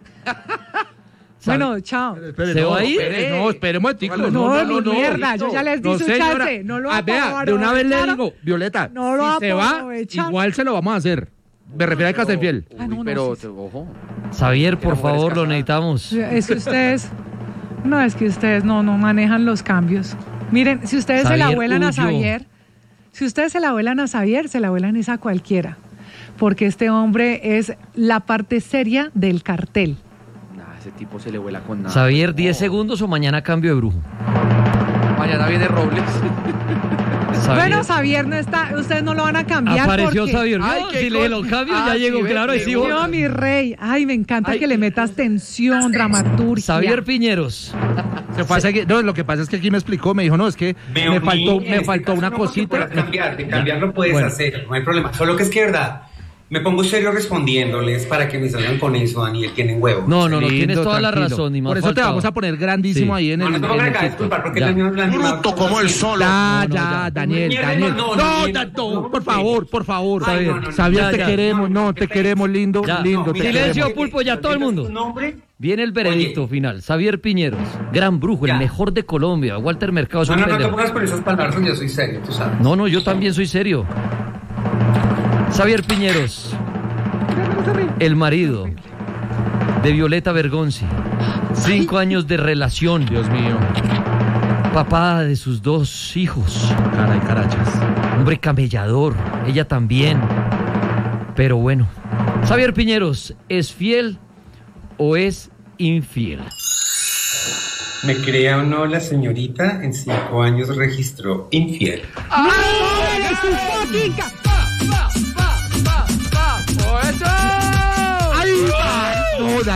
Bueno, chao. Espere, ¿Se no, va a ir? espere, no, espere un momentico. No, No, no, ni no. mierda, yo ya les di No, su señora. chance. No lo Ah, vea, va a de una vez le aprovechar. digo, Violeta, No lo va si se a va, aprovechar. igual se lo vamos a hacer. Me refiero a casa infiel. Ah, no, no, pero, sí, sí. ojo. Xavier, por mujer favor, lo casada. necesitamos. Es que ustedes, no, es que ustedes no, no manejan los cambios. Miren, si ustedes se la Xavier vuelan a huyó. Xavier, si ustedes se la vuelan a Xavier, se la vuelan es a cualquiera. Porque este hombre es la parte seria del cartel. Nah, ese tipo se le vuela con nada. Xavier, diez segundos o mañana cambio de brujo. Mañana viene Robles. Xavier. Bueno, Xavier no está, ustedes no lo van a cambiar. Apareció porque... Xavier. Ay, No, qué si le cosa. lo cambio, Ah, ya sí, llegó, ve, claro, ahí qué sí. bueno. Yo, mi rey. Ay, me encanta Ay, que le qué- metas tensión, dramaturgia. Xavier Piñeros. Se pasa que, no, lo que pasa es que aquí me explicó, me dijo, no, es que Me me faltó, uní, en me este faltó caso una no, porque cosita. puedas cambiar, de cambiar lo puedes Bueno. hacer, no hay problema. Solo que es que, verdad, me pongo serio respondiéndoles para que me salgan con eso, Daniel, tienen huevos. No, no, no, Lindo, tienes toda la tranquilo. razón. Ni más Por eso te faltaba. vamos a poner grandísimo Sí. ahí en No, el, no te pongas en el acá, TikTok. disculpa, porque Ya. termino hablando Bruto como el sol. Ya, No, no, ya, ya. Daniel, Mierda, Daniel. no, no, No, no, tanto, no, por no, favor, sí. por favor. Ay, Xavier, no, no, no, Xavier, ya, te ya. queremos, no, te queremos, lindo, Ya. lindo, No, te silencio, queremos. Pulpo, ya todo el mundo. ¿Tu nombre? Viene el veredicto Oye. final. Xavier Piñeros, gran brujo, el Ya. mejor de Colombia. Walter Mercado es No, un no, no te pendejo. pongas con esas palabras, yo soy serio, tú sabes. No, no, yo también soy serio. Xavier Piñeros, el marido de Violeta Bergonzi. Cinco años de relación. Dios mío, Papá de sus dos hijos. caray, carachas. Hombre camellador. Ella también. Pero bueno. Xavier Piñeros, ¿es fiel o es infiel? Me crea o no, la señorita en cinco años registró infiel. ¡No! ¡Eres un fucking ca-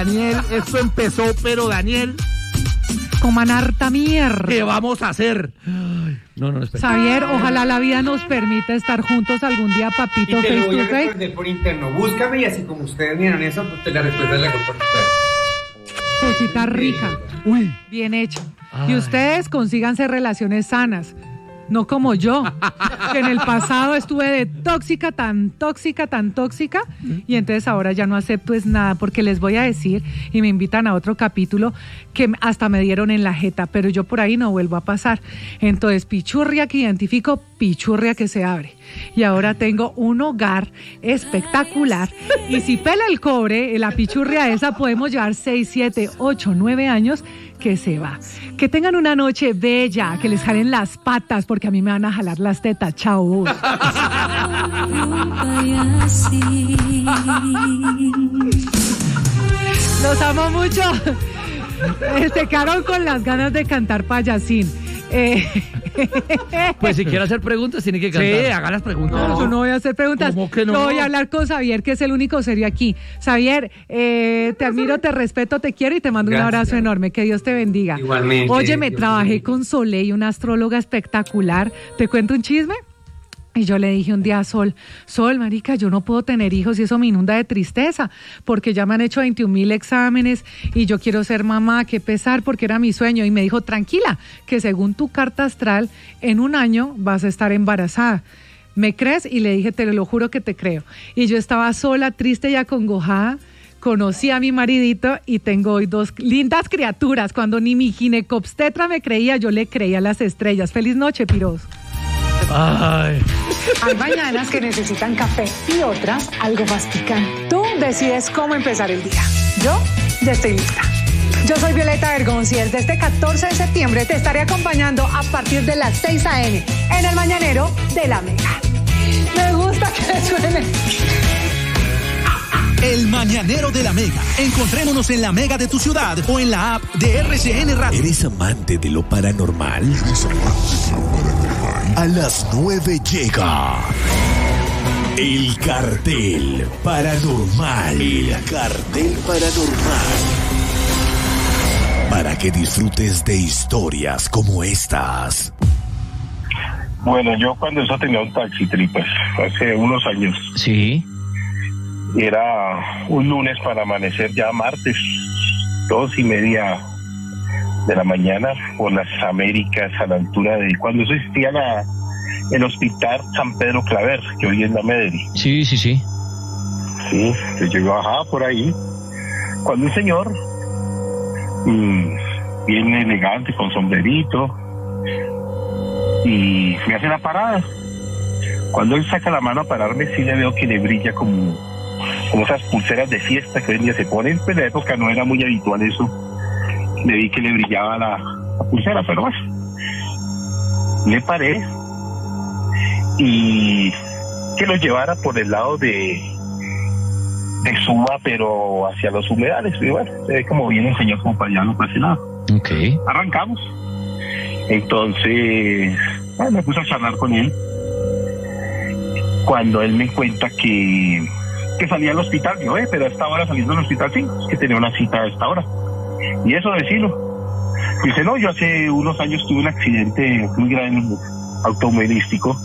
Daniel, esto empezó, pero Daniel, Coman harta mierda. ¿qué vamos a hacer? No, no, espera. Xavier, ojalá la vida nos permita estar juntos algún día, papito, Y te face lo voy to a face. responder por interno. Búscame y así como ustedes miran eso, pues te la respuesta la hago por interno. Cosita rica. Uy, Bien hecho. Ay. Y ustedes consíganse relaciones sanas. No como yo, que en el pasado estuve de tóxica, tan tóxica, tan tóxica, y entonces ahora ya no acepto es nada, porque les voy a decir, y me invitan a otro capítulo, que hasta me dieron en la jeta, pero yo por ahí no vuelvo a pasar. Entonces, pichurria que identifico, pichurria que se abre. Y ahora tengo un hogar espectacular, y si pela el cobre, la pichurria esa, podemos llevar seis, siete, ocho, nueve años, que se va. Que tengan una noche bella, que les jalen las patas, porque a mí me van a jalar las tetas. Chao. Los amo mucho. Se quedaron con las ganas de cantar payasín. Eh, Pues si quiere hacer preguntas, tiene que cantar. sí, haga las preguntas. No, yo no voy a hacer preguntas. ¿Cómo que no? Yo voy a hablar con Xavier, que es el único serio aquí. Xavier, eh, te admiro, te respeto, te quiero y te mando Gracias. un abrazo enorme. Que Dios te bendiga. Igualmente. Oye, me Dios trabajé bendiga. con Soleil, una astróloga espectacular. ¿Te cuento un chisme? Y yo le dije un día a Sol, Sol, marica, yo no puedo tener hijos y eso me inunda de tristeza, porque ya me han hecho veintiún mil exámenes y yo quiero ser mamá, qué pesar, porque era mi sueño. Y me dijo, tranquila, que según tu carta astral, en un año vas a estar embarazada. ¿Me crees? Y le dije, te lo juro que te creo. Y yo estaba sola, triste y acongojada. Conocí a mi maridito y tengo hoy dos lindas criaturas. Cuando ni mi ginecobstetra me creía, yo le creía a las estrellas. Feliz noche, piros. Ay. Hay mañanas que necesitan café y otras algo más picante. Tú decides cómo empezar el día. Yo ya estoy lista. Yo soy Violeta Bergonzi y desde este catorce de septiembre te estaré acompañando a partir de las seis a eme en el Mañanero de la Mega. Me gusta que suene. El Mañanero de la Mega. Encontrémonos en la Mega de tu ciudad o en la app de erre ce ene Radio. ¿Eres amante de lo paranormal? A las nueve llega El Cartel Paranormal. El Cartel Paranormal. Para que disfrutes de historias como estas. Bueno, yo cuando eso tenía un taxi, tripas, hace unos años. Sí. Era un lunes para amanecer ya martes, dos y media de la mañana, por las Américas, a la altura de cuando eso existía la, el hospital San Pedro Claver, que hoy es la Medellín. Sí, sí, sí. Sí, yo bajaba por ahí, cuando un señor, mmm, bien elegante, con sombrerito, y me hace la parada. Cuando él saca la mano a pararme, sí le veo que le brilla como, como esas pulseras de fiesta que hoy en día se ponen, pero en la época no era muy habitual eso. Le vi que le brillaba la, la pulsera, pero bueno, le paré y que lo llevara por el lado de de Suba, pero hacia los humedales. Y bueno, se ve como viene el señor como para allá, no pasa nada. Ok. Arrancamos. Entonces, bueno, me puse a charlar con él. Cuando él me cuenta que, que salía al hospital, digo, eh, pero a esta hora saliendo del hospital, sí, es que tenía una cita a esta hora. Y eso decirlo. Dice, no, yo hace unos años tuve un accidente muy grave automovilístico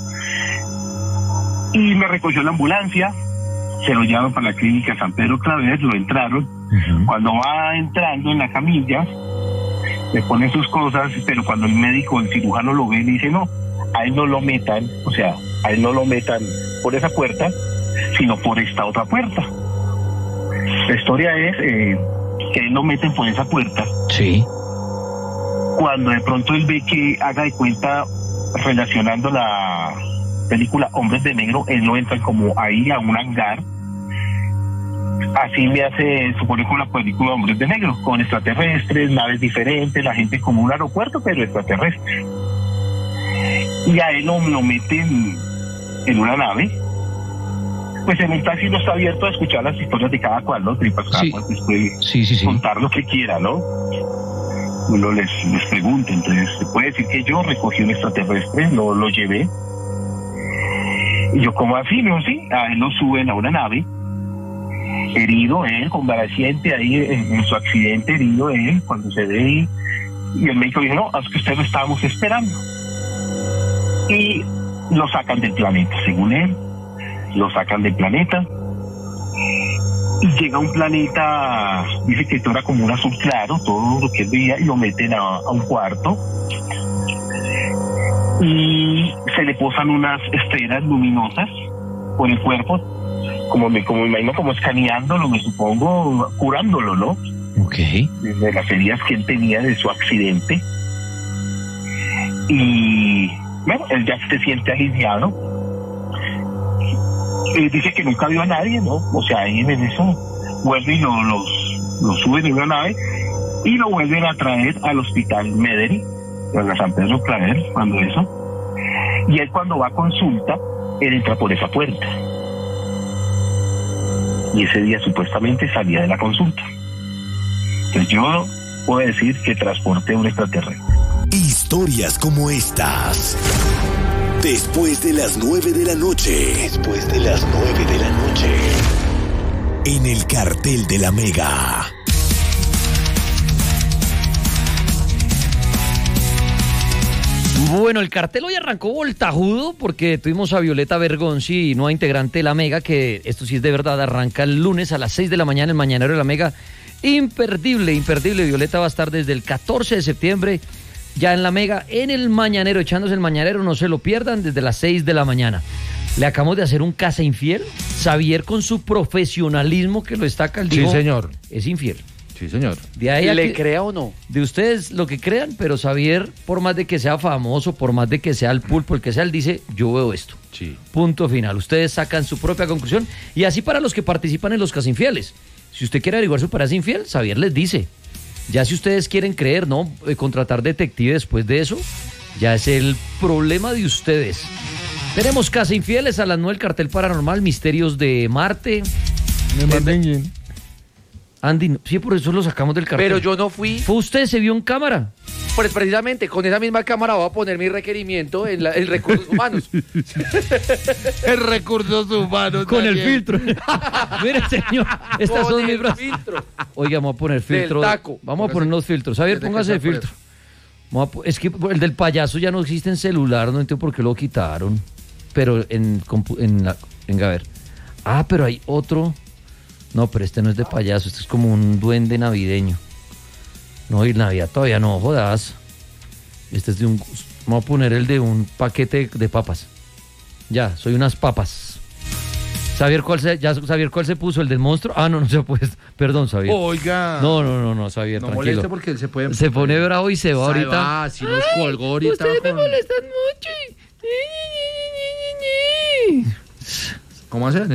y me recogió la ambulancia, se lo llevaron para la clínica San Pedro Claver, lo entraron. Uh-huh. Cuando va entrando en la camilla, le ponen sus cosas, pero cuando el médico, el cirujano lo ve, le dice, no, a él no lo metan, o sea, a él no lo metan por esa puerta, sino por esta otra puerta. La historia es eh, que él lo meten por esa puerta. Sí. Cuando de pronto él ve que, haga de cuenta, relacionando la película Hombres de Negro, él lo entra como ahí a un hangar. Así me hace suponer con la película Hombres de Negro, con extraterrestres, naves diferentes, la gente como un aeropuerto, pero extraterrestre. Y a él lo, lo meten en una nave. Pues en el taxi no está abierto a escuchar las historias de cada cual, ¿no? Tripas, cada Sí. cual pues puede Sí, sí, sí. contar lo que quiera, ¿no? Uno les, les pregunta, entonces, ¿se puede decir que yo recogí un extraterrestre, lo, lo llevé? Y yo, ¿cómo así? No, sí, a él lo suben a una nave herido él, convaleciente ahí en, en su accidente, herido él, cuando se ve ahí, y el médico dijo, no, es que usted lo estábamos esperando. Y lo sacan del planeta, según él, lo sacan del planeta, y llega a un planeta, dice que esto era como un azul claro, todo lo que él veía, y lo meten a, a un cuarto, y se le posan unas esferas luminosas por el cuerpo, como me, como me imagino, como escaneándolo, me supongo, curándolo, ¿no? Ok. De las heridas que él tenía de su accidente. Y bueno, él ya se siente aliviado. Él dice que nunca vio a nadie, ¿no? O sea, ahí en eso vuelve y lo, los, lo suben en una nave y lo vuelven a traer al hospital Mederi, a la San Pedro Claver, cuando eso. Y él cuando va a consulta, él entra por esa puerta. Y ese día supuestamente salía de la consulta. Entonces yo puedo decir que transporté un extraterrestre. Historias como estas. Después de las nueve de la noche. Después de las nueve de la noche. En el cartel de la Mega. Bueno, el cartel hoy arrancó voltajudo porque tuvimos a Violeta Bergonzi, nueva integrante de la Mega, que esto sí es de verdad, arranca el lunes a las seis de la mañana, el Mañanero de la Mega. Imperdible, imperdible. Violeta va a estar desde el catorce de septiembre ya en la Mega, en el Mañanero, echándose el Mañanero, no se lo pierdan, desde las seis de la mañana. Le acabamos de hacer un casa infiel. Xavier, con su profesionalismo que lo destaca, el Sí, dijo, señor. es infiel. Sí, señor. De ahí a ¿Le que- crea o no? De ustedes lo que crean, pero Xavier, por más de que sea famoso, por más de que sea el pulpo, el que sea, él dice, yo veo esto. Sí. Punto final. Ustedes sacan su propia conclusión. Y así para los que participan en los casos infieles. Si usted quiere averiguar su pareja infiel, Xavier les dice. Ya si ustedes quieren creer, ¿no? Eh, contratar detective después de eso, ya es el problema de ustedes. Tenemos Casa Infieles a las nueve, el cartel paranormal, misterios de Marte. Me mantengan. Andy, no- sí, por eso lo sacamos del cartel. Pero yo no fui. ¿Fue usted? ¿Se vio en cámara? Pues precisamente con esa misma cámara voy a poner mi requerimiento en, la, en recursos humanos. El recursos humanos. Con el Daniel. filtro. Mire, señor, estas Con son mis el brazos. filtro. Oiga, vamos a poner filtro. Del taco. Vamos a poner los filtros. A ver, Tiene que póngase ser por filtro. Vamos a po- es que el del payaso ya no existe en celular, no entiendo por qué lo quitaron. Pero en, compu- en la, venga a ver. Ah, pero hay otro. No, pero este no es de payaso, este es como un duende navideño. No, y Navidad todavía no, jodas. Este es de un... Vamos a poner el de un paquete de papas. Ya, soy unas papas. Xavier, ¿cuál se, ya, Xavier, ¿cuál se puso? ¿El del monstruo? Ah, no, no se ha puesto. Perdón, Xavier. Oiga. No, no, no, no, Xavier, No tranquilo. moleste porque él se puede... Se pone bravo y se va Se ahorita. va, si nos colgó ahorita. Ustedes me con- molestan mucho. ¿Cómo hace?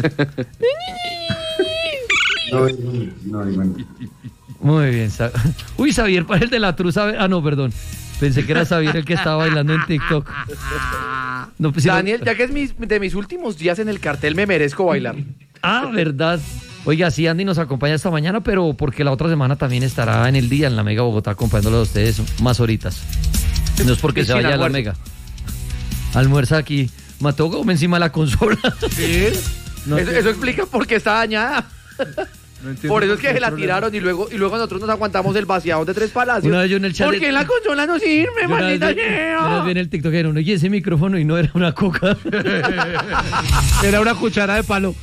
No, no, no, no. Muy bien. Sa- Uy, Xavier, para el de la truza. Ah, no, perdón. Pensé que era Xavier el que estaba bailando en TikTok. No, pues, si no- Daniel, ya que es mis, de mis últimos días en el cartel, me merezco bailar. Ah, verdad. Oiga, sí, Andy nos acompaña esta mañana, pero porque la otra semana también estará en el día en la Mega Bogotá acompañándolo a ustedes más horitas. No es porque Y se sin vaya a la almuerzo. Mega. Almuerza aquí. Mató como encima de la consola. ¿Sí? No, eso, eso explica por qué está dañada. No entiendo Por eso es qué que se la problema. tiraron y luego, y luego nosotros nos aguantamos el vaciado de Tres Palacios. Una vez yo en el chat Porque de- la consola no sirve, Yo una vez maldita vi- una vez vi en sea. el TikTok era uno, y ese micrófono y no era una coca. Era una cuchara de palo.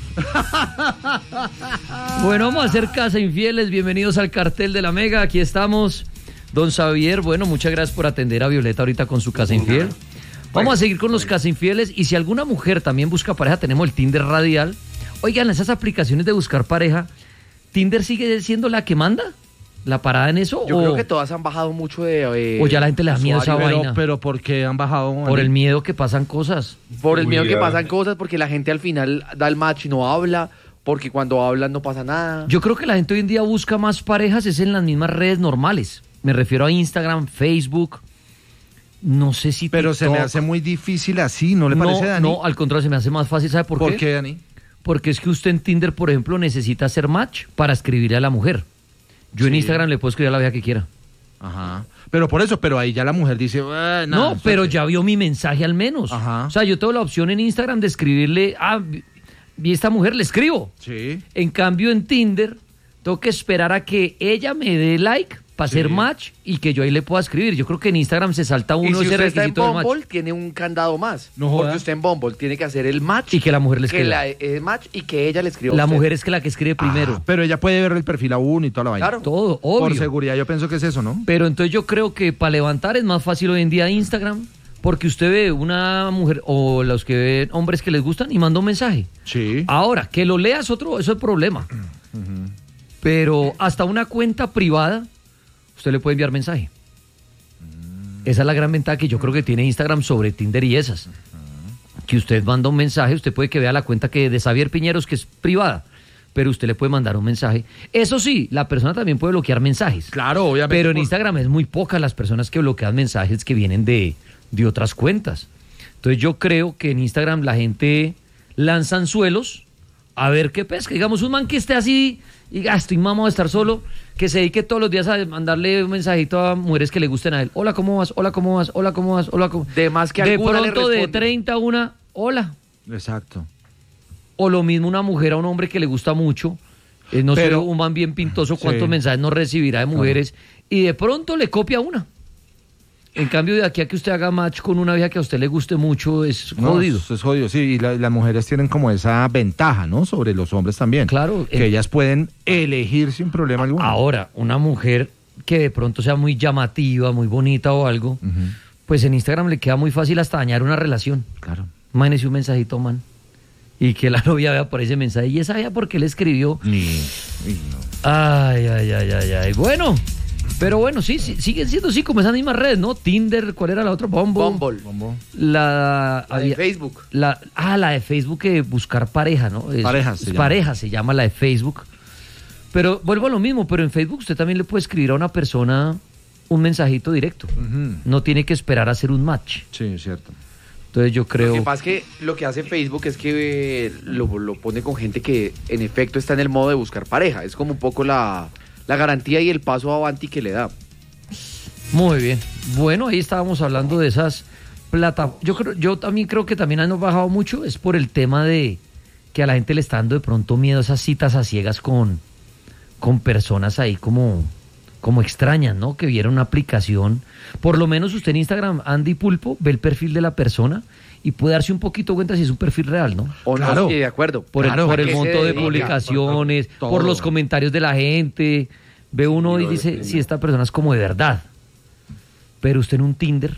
Bueno, vamos a hacer Casa Infieles. Bienvenidos al cartel de la Mega. Aquí estamos. Don Xavier, bueno, muchas gracias por atender a Violeta ahorita con su Casa Infiel. Vamos a seguir con los Casa Infieles. Y si alguna mujer también busca pareja, tenemos el Tinder Radial. Oigan, esas aplicaciones de buscar pareja, ¿Tinder sigue siendo la que manda? ¿La parada en eso? Yo o, creo que todas han bajado mucho de... eh, o ya la gente le da miedo a esa usuario. vaina. Pero, pero ¿por qué han bajado? Por el miedo que pasan cosas. Por el miedo que Uy, pasan cosas, porque la gente al final da el match y no habla, porque cuando hablan no pasa nada. Yo creo que la gente hoy en día busca más parejas es en las mismas redes normales. Me refiero a Instagram, Facebook. No sé si Pero se me TikTok. hace muy difícil así, ¿no le parece, no, Dani? no, al contrario, se me hace más fácil. ¿Sabe por, ¿Por qué? qué, Dani? Porque es que usted en Tinder, por ejemplo, necesita hacer match para escribirle a la mujer. Yo en Sí. Instagram le puedo escribir a la vieja que quiera. Ajá. Pero por eso, pero ahí ya la mujer dice... "Ah, No, no, pero espérate". ya vio mi mensaje al menos. Ajá. O sea, yo tengo la opción en Instagram de escribirle, ah, vi- y esta mujer le escribo. Sí. En cambio, en Tinder, tengo que esperar a que ella me dé like para Sí. hacer match y que yo ahí le pueda escribir. Yo creo que en Instagram se salta Y uno si ese usted está en requisito del match. Bumble, tiene un candado más. No porque joda. usted en Bumble tiene que hacer el match. Y que la mujer le que escriba. la, el match y que ella le escriba a La usted. mujer es que la que escribe primero. Ah, pero ella puede ver el perfil a uno y toda la vaina. Claro. Todo, obvio. Por seguridad, yo pienso que es eso, ¿no? Pero entonces yo creo que para levantar es más fácil hoy en día Instagram, porque usted ve una mujer o los que ven hombres que les gustan y manda un mensaje. Sí. Ahora, que lo leas otro, eso es problema. Pero hasta una cuenta privada, usted le puede enviar mensaje. Esa es la gran ventaja que yo creo que tiene Instagram sobre Tinder y esas. Que usted manda un mensaje, usted puede que vea la cuenta que de Xavier Piñeros, que es privada, pero usted le puede mandar un mensaje. Eso sí, la persona también puede bloquear mensajes. Claro, obviamente. Pero en por- Instagram es muy pocas las personas que bloquean mensajes que vienen de, de otras cuentas. Entonces yo creo que en Instagram la gente lanza anzuelos a ver qué pesca. Digamos, un man que esté así y ah, estoy mamado de estar solo, que se dedique todos los días a mandarle un mensajito a mujeres que le gusten a él. Hola, ¿cómo vas? Hola, ¿cómo vas? Hola, ¿cómo vas? Hola, ¿cómo De más que De alguna le pronto de responde. treinta a una, hola. Exacto. O lo mismo una mujer a un hombre que le gusta mucho. Eh, no Pero- sé, un man bien pintoso, cuántos Sí. mensajes no recibirá de mujeres. Y de pronto le copia una. En cambio, de aquí a que usted haga match con una vieja que a usted le guste mucho, es No, jodido. es, es jodido, sí. Y la- las mujeres tienen como esa ventaja, ¿no? Sobre los hombres también. Claro. Que en- ellas pueden elegir sin problema alguno. Ahora, una mujer que de pronto sea muy llamativa, muy bonita o algo, pues en Instagram le queda muy fácil hasta dañar una relación. Claro. Mándese un mensajito, man. Y que la novia vea por ese mensaje. Y esa vea por qué le escribió. Ni. Uy, no. Ay, ay, ay, ay, ay. Bueno, pero bueno, sí, sí, siguen siendo así como esas mismas redes, ¿no? Tinder, ¿cuál era la otra? Bumble. Bumble. Bombo. La, La de había- Facebook. La, ah, la de Facebook, que buscar pareja, ¿no? Es- Pareja se es llama. pareja se llama la de Facebook. Pero vuelvo a lo mismo, pero en Facebook usted también le puede escribir a una persona un mensajito directo. Ujú. No tiene que esperar a hacer un match. Sí, es cierto. Entonces yo Lo creo... que pasa es que lo que hace Facebook es que eh, lo, lo pone con gente que en efecto está en el modo de buscar pareja. Es como un poco la, la garantía y el paso avanti que le da. Muy bien. Bueno, ahí estábamos hablando de esas plata. Yo creo, yo también creo que también han bajado mucho, es por el tema de que a la gente le está dando de pronto miedo esas citas a ciegas con, con personas ahí como, como extrañas, ¿no? Que vieron una aplicación. Por lo menos usted en Instagram, Andy Pulpo, ve el perfil de la persona y puede darse un poquito cuenta si es un perfil real, ¿no? O Claro. no, sí, de acuerdo. Por Claro. el, por ¿A el qué se monto de dedica? publicaciones, Por- por por todo. los comentarios de la gente. Ve uno y dice si esta persona es como de verdad. Pero usted en un Tinder,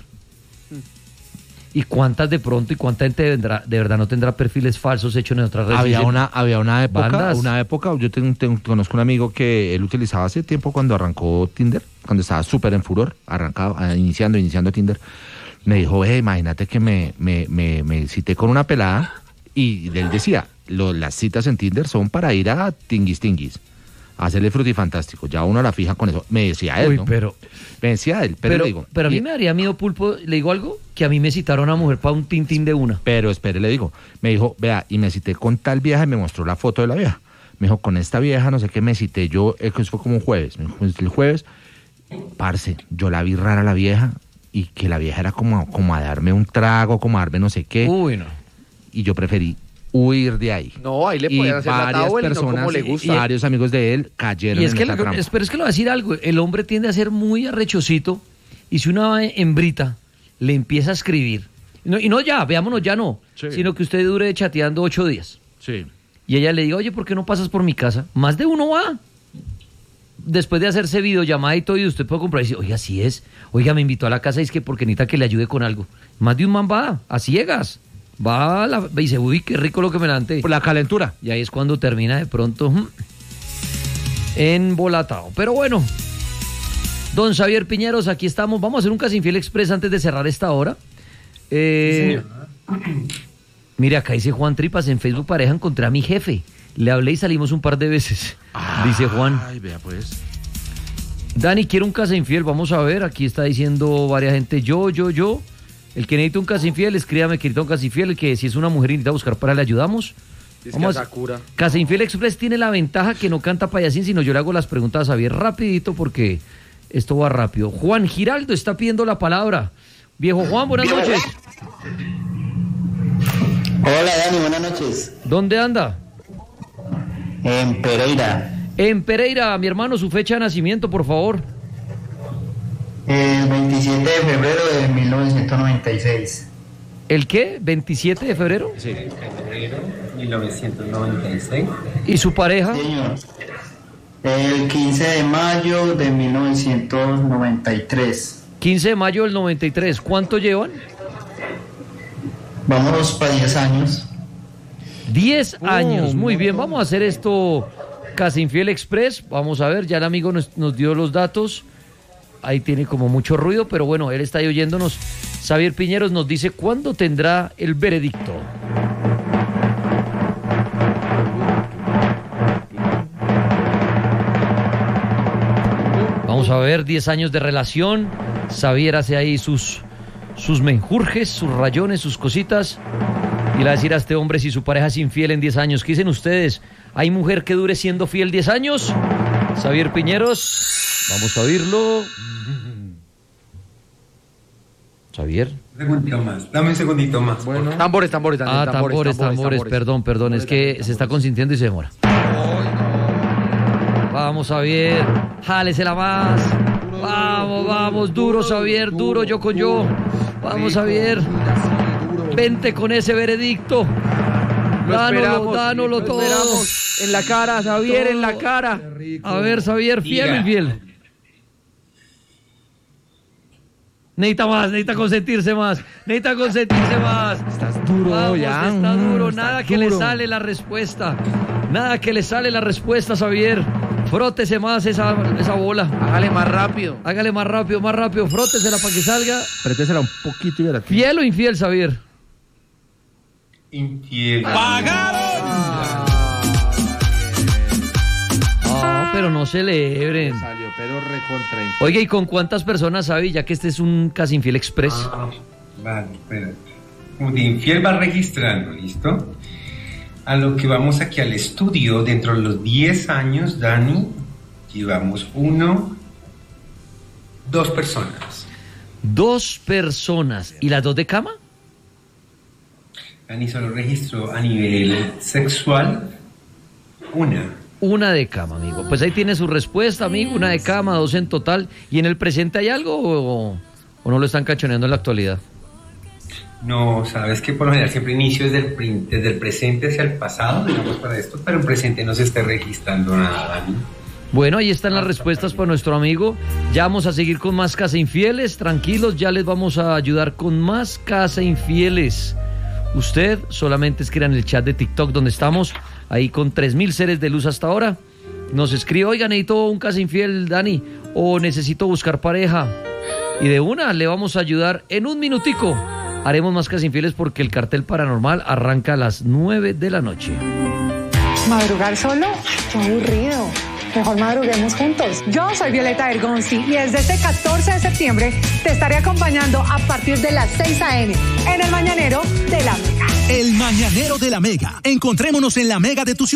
¿y cuántas de pronto y cuánta gente vendrá, de verdad no tendrá perfiles falsos hechos en otras redes Había sociales? una, había una época, Bandas. una época, yo tengo, tengo- conozco un amigo que él utilizaba hace tiempo cuando arrancó Tinder, cuando estaba súper en furor, arrancaba, eh, iniciando, iniciando Tinder. Me dijo, eh, imagínate que me, me, me, me cité con una pelada y él decía, lo- las citas en Tinder son para ir a tinguis tinguis, a hacerle frutifantástico, ya uno la fija con eso. Me decía él, Uy, ¿no? pero, Me decía él, pero, pero, le digo, pero a mí y- me daría miedo, Pulpo, le digo algo, que a mí me citaron a una mujer para un tintín de una. Pero espere, le digo, me dijo, vea, y me cité con tal vieja y me mostró la foto de la vieja. Me dijo, con esta vieja, no sé qué, me cité yo, eh, eso fue como un jueves. Me dijo, el jueves, parce, yo la vi rara a la vieja y que la vieja era como, como a darme un trago, como a darme no sé qué. Uy, no. Y yo preferí huir de ahí. No, ahí le Y pueden hacer la varias tabla y no personas, como le y gusta. varios amigos de él cayeron Y es en que, esa lo- trampa. es- pero es que le voy a decir algo, el hombre tiende a ser muy arrechosito y si una hembrita le empieza a escribir, y no, y no ya, veámonos ya no, Sí. sino que usted dure chateando ocho días. Sí. Y ella le diga, oye, ¿por qué no pasas por mi casa? Más de uno va. Después de hacerse videollamada y todo, y usted puede comprar y decir, oiga, así es. Oiga, me invitó a la casa y es que porque necesita que le ayude con algo. Más de un man va, a ciegas. Va a la, y dice, uy, qué rico lo que me levanté. Por la calentura. Y ahí es cuando termina de pronto mm, embolatado. Pero bueno, don Xavier Piñeros, aquí estamos. Vamos a hacer un Casi Infiel Express antes de cerrar esta hora. Eh, mire, acá dice Juan Tripas, en Facebook pareja encontré a mi jefe. Le hablé y salimos un par de veces. Dice Juan. Ay, vea pues. Dani, quiero un casa infiel. Vamos a ver, aquí está diciendo varias gente. Yo, yo, yo. El que necesita un casa infiel, escríbame que necesita un casa infiel. El que si es una mujer y necesita buscar para le ayudamos. Es Vamos que a- a Sakura. Casa Infiel Express tiene la ventaja que no canta payasín, sino yo le hago las preguntas a Xavier rapidito porque esto va rápido. Juan Giraldo está pidiendo la palabra. Viejo Juan, buenas noches. Hola Dani, buenas noches. ¿Dónde anda? En Pereira. En Pereira, mi hermano, su fecha de nacimiento, por favor. El veintisiete de febrero de mil novecientos noventa y seis. ¿El qué? ¿veintisiete de febrero? Sí. Febrero mil novecientos noventa y seis. ¿Y su pareja? Señor. El quince de mayo de mil novecientos noventa y tres. quince de mayo del noventa y tres. ¿Cuánto llevan? Vamos para diez años. diez años. Muy bien, vamos a hacer esto Casa Infiel Express. Vamos a ver, ya el amigo nos, nos dio los datos. Ahí tiene como mucho ruido, pero bueno, él está ahí oyéndonos. Xavier Piñeros nos dice cuándo tendrá el veredicto. Vamos a ver, diez años de relación. Xavier hace ahí sus, sus menjurjes, sus rayones, sus cositas. Y le va a decir a este hombre si su pareja es infiel en diez años. ¿Qué dicen ustedes? ¿Hay mujer que dure siendo fiel diez años? Xavier Piñeros, vamos a oírlo. Xavier. Un segundito más, dame un segundito más. Bueno. Tambores, tambores, tambores. Ah, tambores, tambores, tambores, perdón, perdón, es que se está consintiendo y se demora. Vamos, Xavier, jálesela más. Vamos, vamos, duro, Xavier, duro, yo con yo. Vamos, Xavier. Vente con ese veredicto. Lo Dánoslo, esperamos, dánoslo lo todo. esperamos. En la cara, Xavier, en la cara. A ver, Xavier, fiel o infiel. Necesita más, necesita consentirse más, necesita consentirse más. Estás duro, Vamos, ya. está duro, Estás nada que duro. le sale la respuesta. Nada que le sale la respuesta, Xavier. Frótese más esa, esa bola. Hágale más rápido. Hágale más rápido, más rápido. Frótesela para que salga. Apretérsela un poquito y verá. ¿Fiel o infiel, Xavier? Infiel. Ah, pero no celebren. Salió, pero recontra. Oiga, ¿y con cuántas personas, Xavi? Ya que este es un Casa Infiel Express. Ah, vale, espérate. Un infiel va registrando, ¿listo? A lo que vamos aquí al estudio, dentro de los diez años, Dani, llevamos uno, dos personas. Dos personas. ¿Y las dos de cama? Dani solo registró a nivel sexual una. Una de cama, amigo. Pues ahí tiene su respuesta, amigo. Una de cama, dos en total. ¿Y en el presente hay algo o, o no lo están cachoneando en la actualidad? No, sabes que por lo general siempre inicio desde el, pri- desde el presente hacia el pasado, digamos para esto, pero en presente no se está registrando nada, Dani. Bueno, ahí están las respuestas para nuestro amigo. Ya vamos a seguir con más Casa Infieles. Tranquilos, ya les vamos a ayudar con más Casa Infieles. Usted solamente escriba en el chat de TikTok donde estamos, ahí con tres mil seres de luz hasta ahora. Nos escribe, oiga, necesito un Casa Infiel, Dani, o necesito buscar pareja. Y de una, le vamos a ayudar en un minutico. Haremos más Casa Infieles porque el cartel paranormal arranca a las nueve de la noche. ¿Madrugar solo? ¡Qué aburrido! Mejor madruguemos juntos. Yo soy Violeta Ergonzi y desde este catorce de septiembre te estaré acompañando a partir de las seis a eme en el Mañanero de la Mega. El Mañanero de la Mega. Encontrémonos en la Mega de tu ciudad.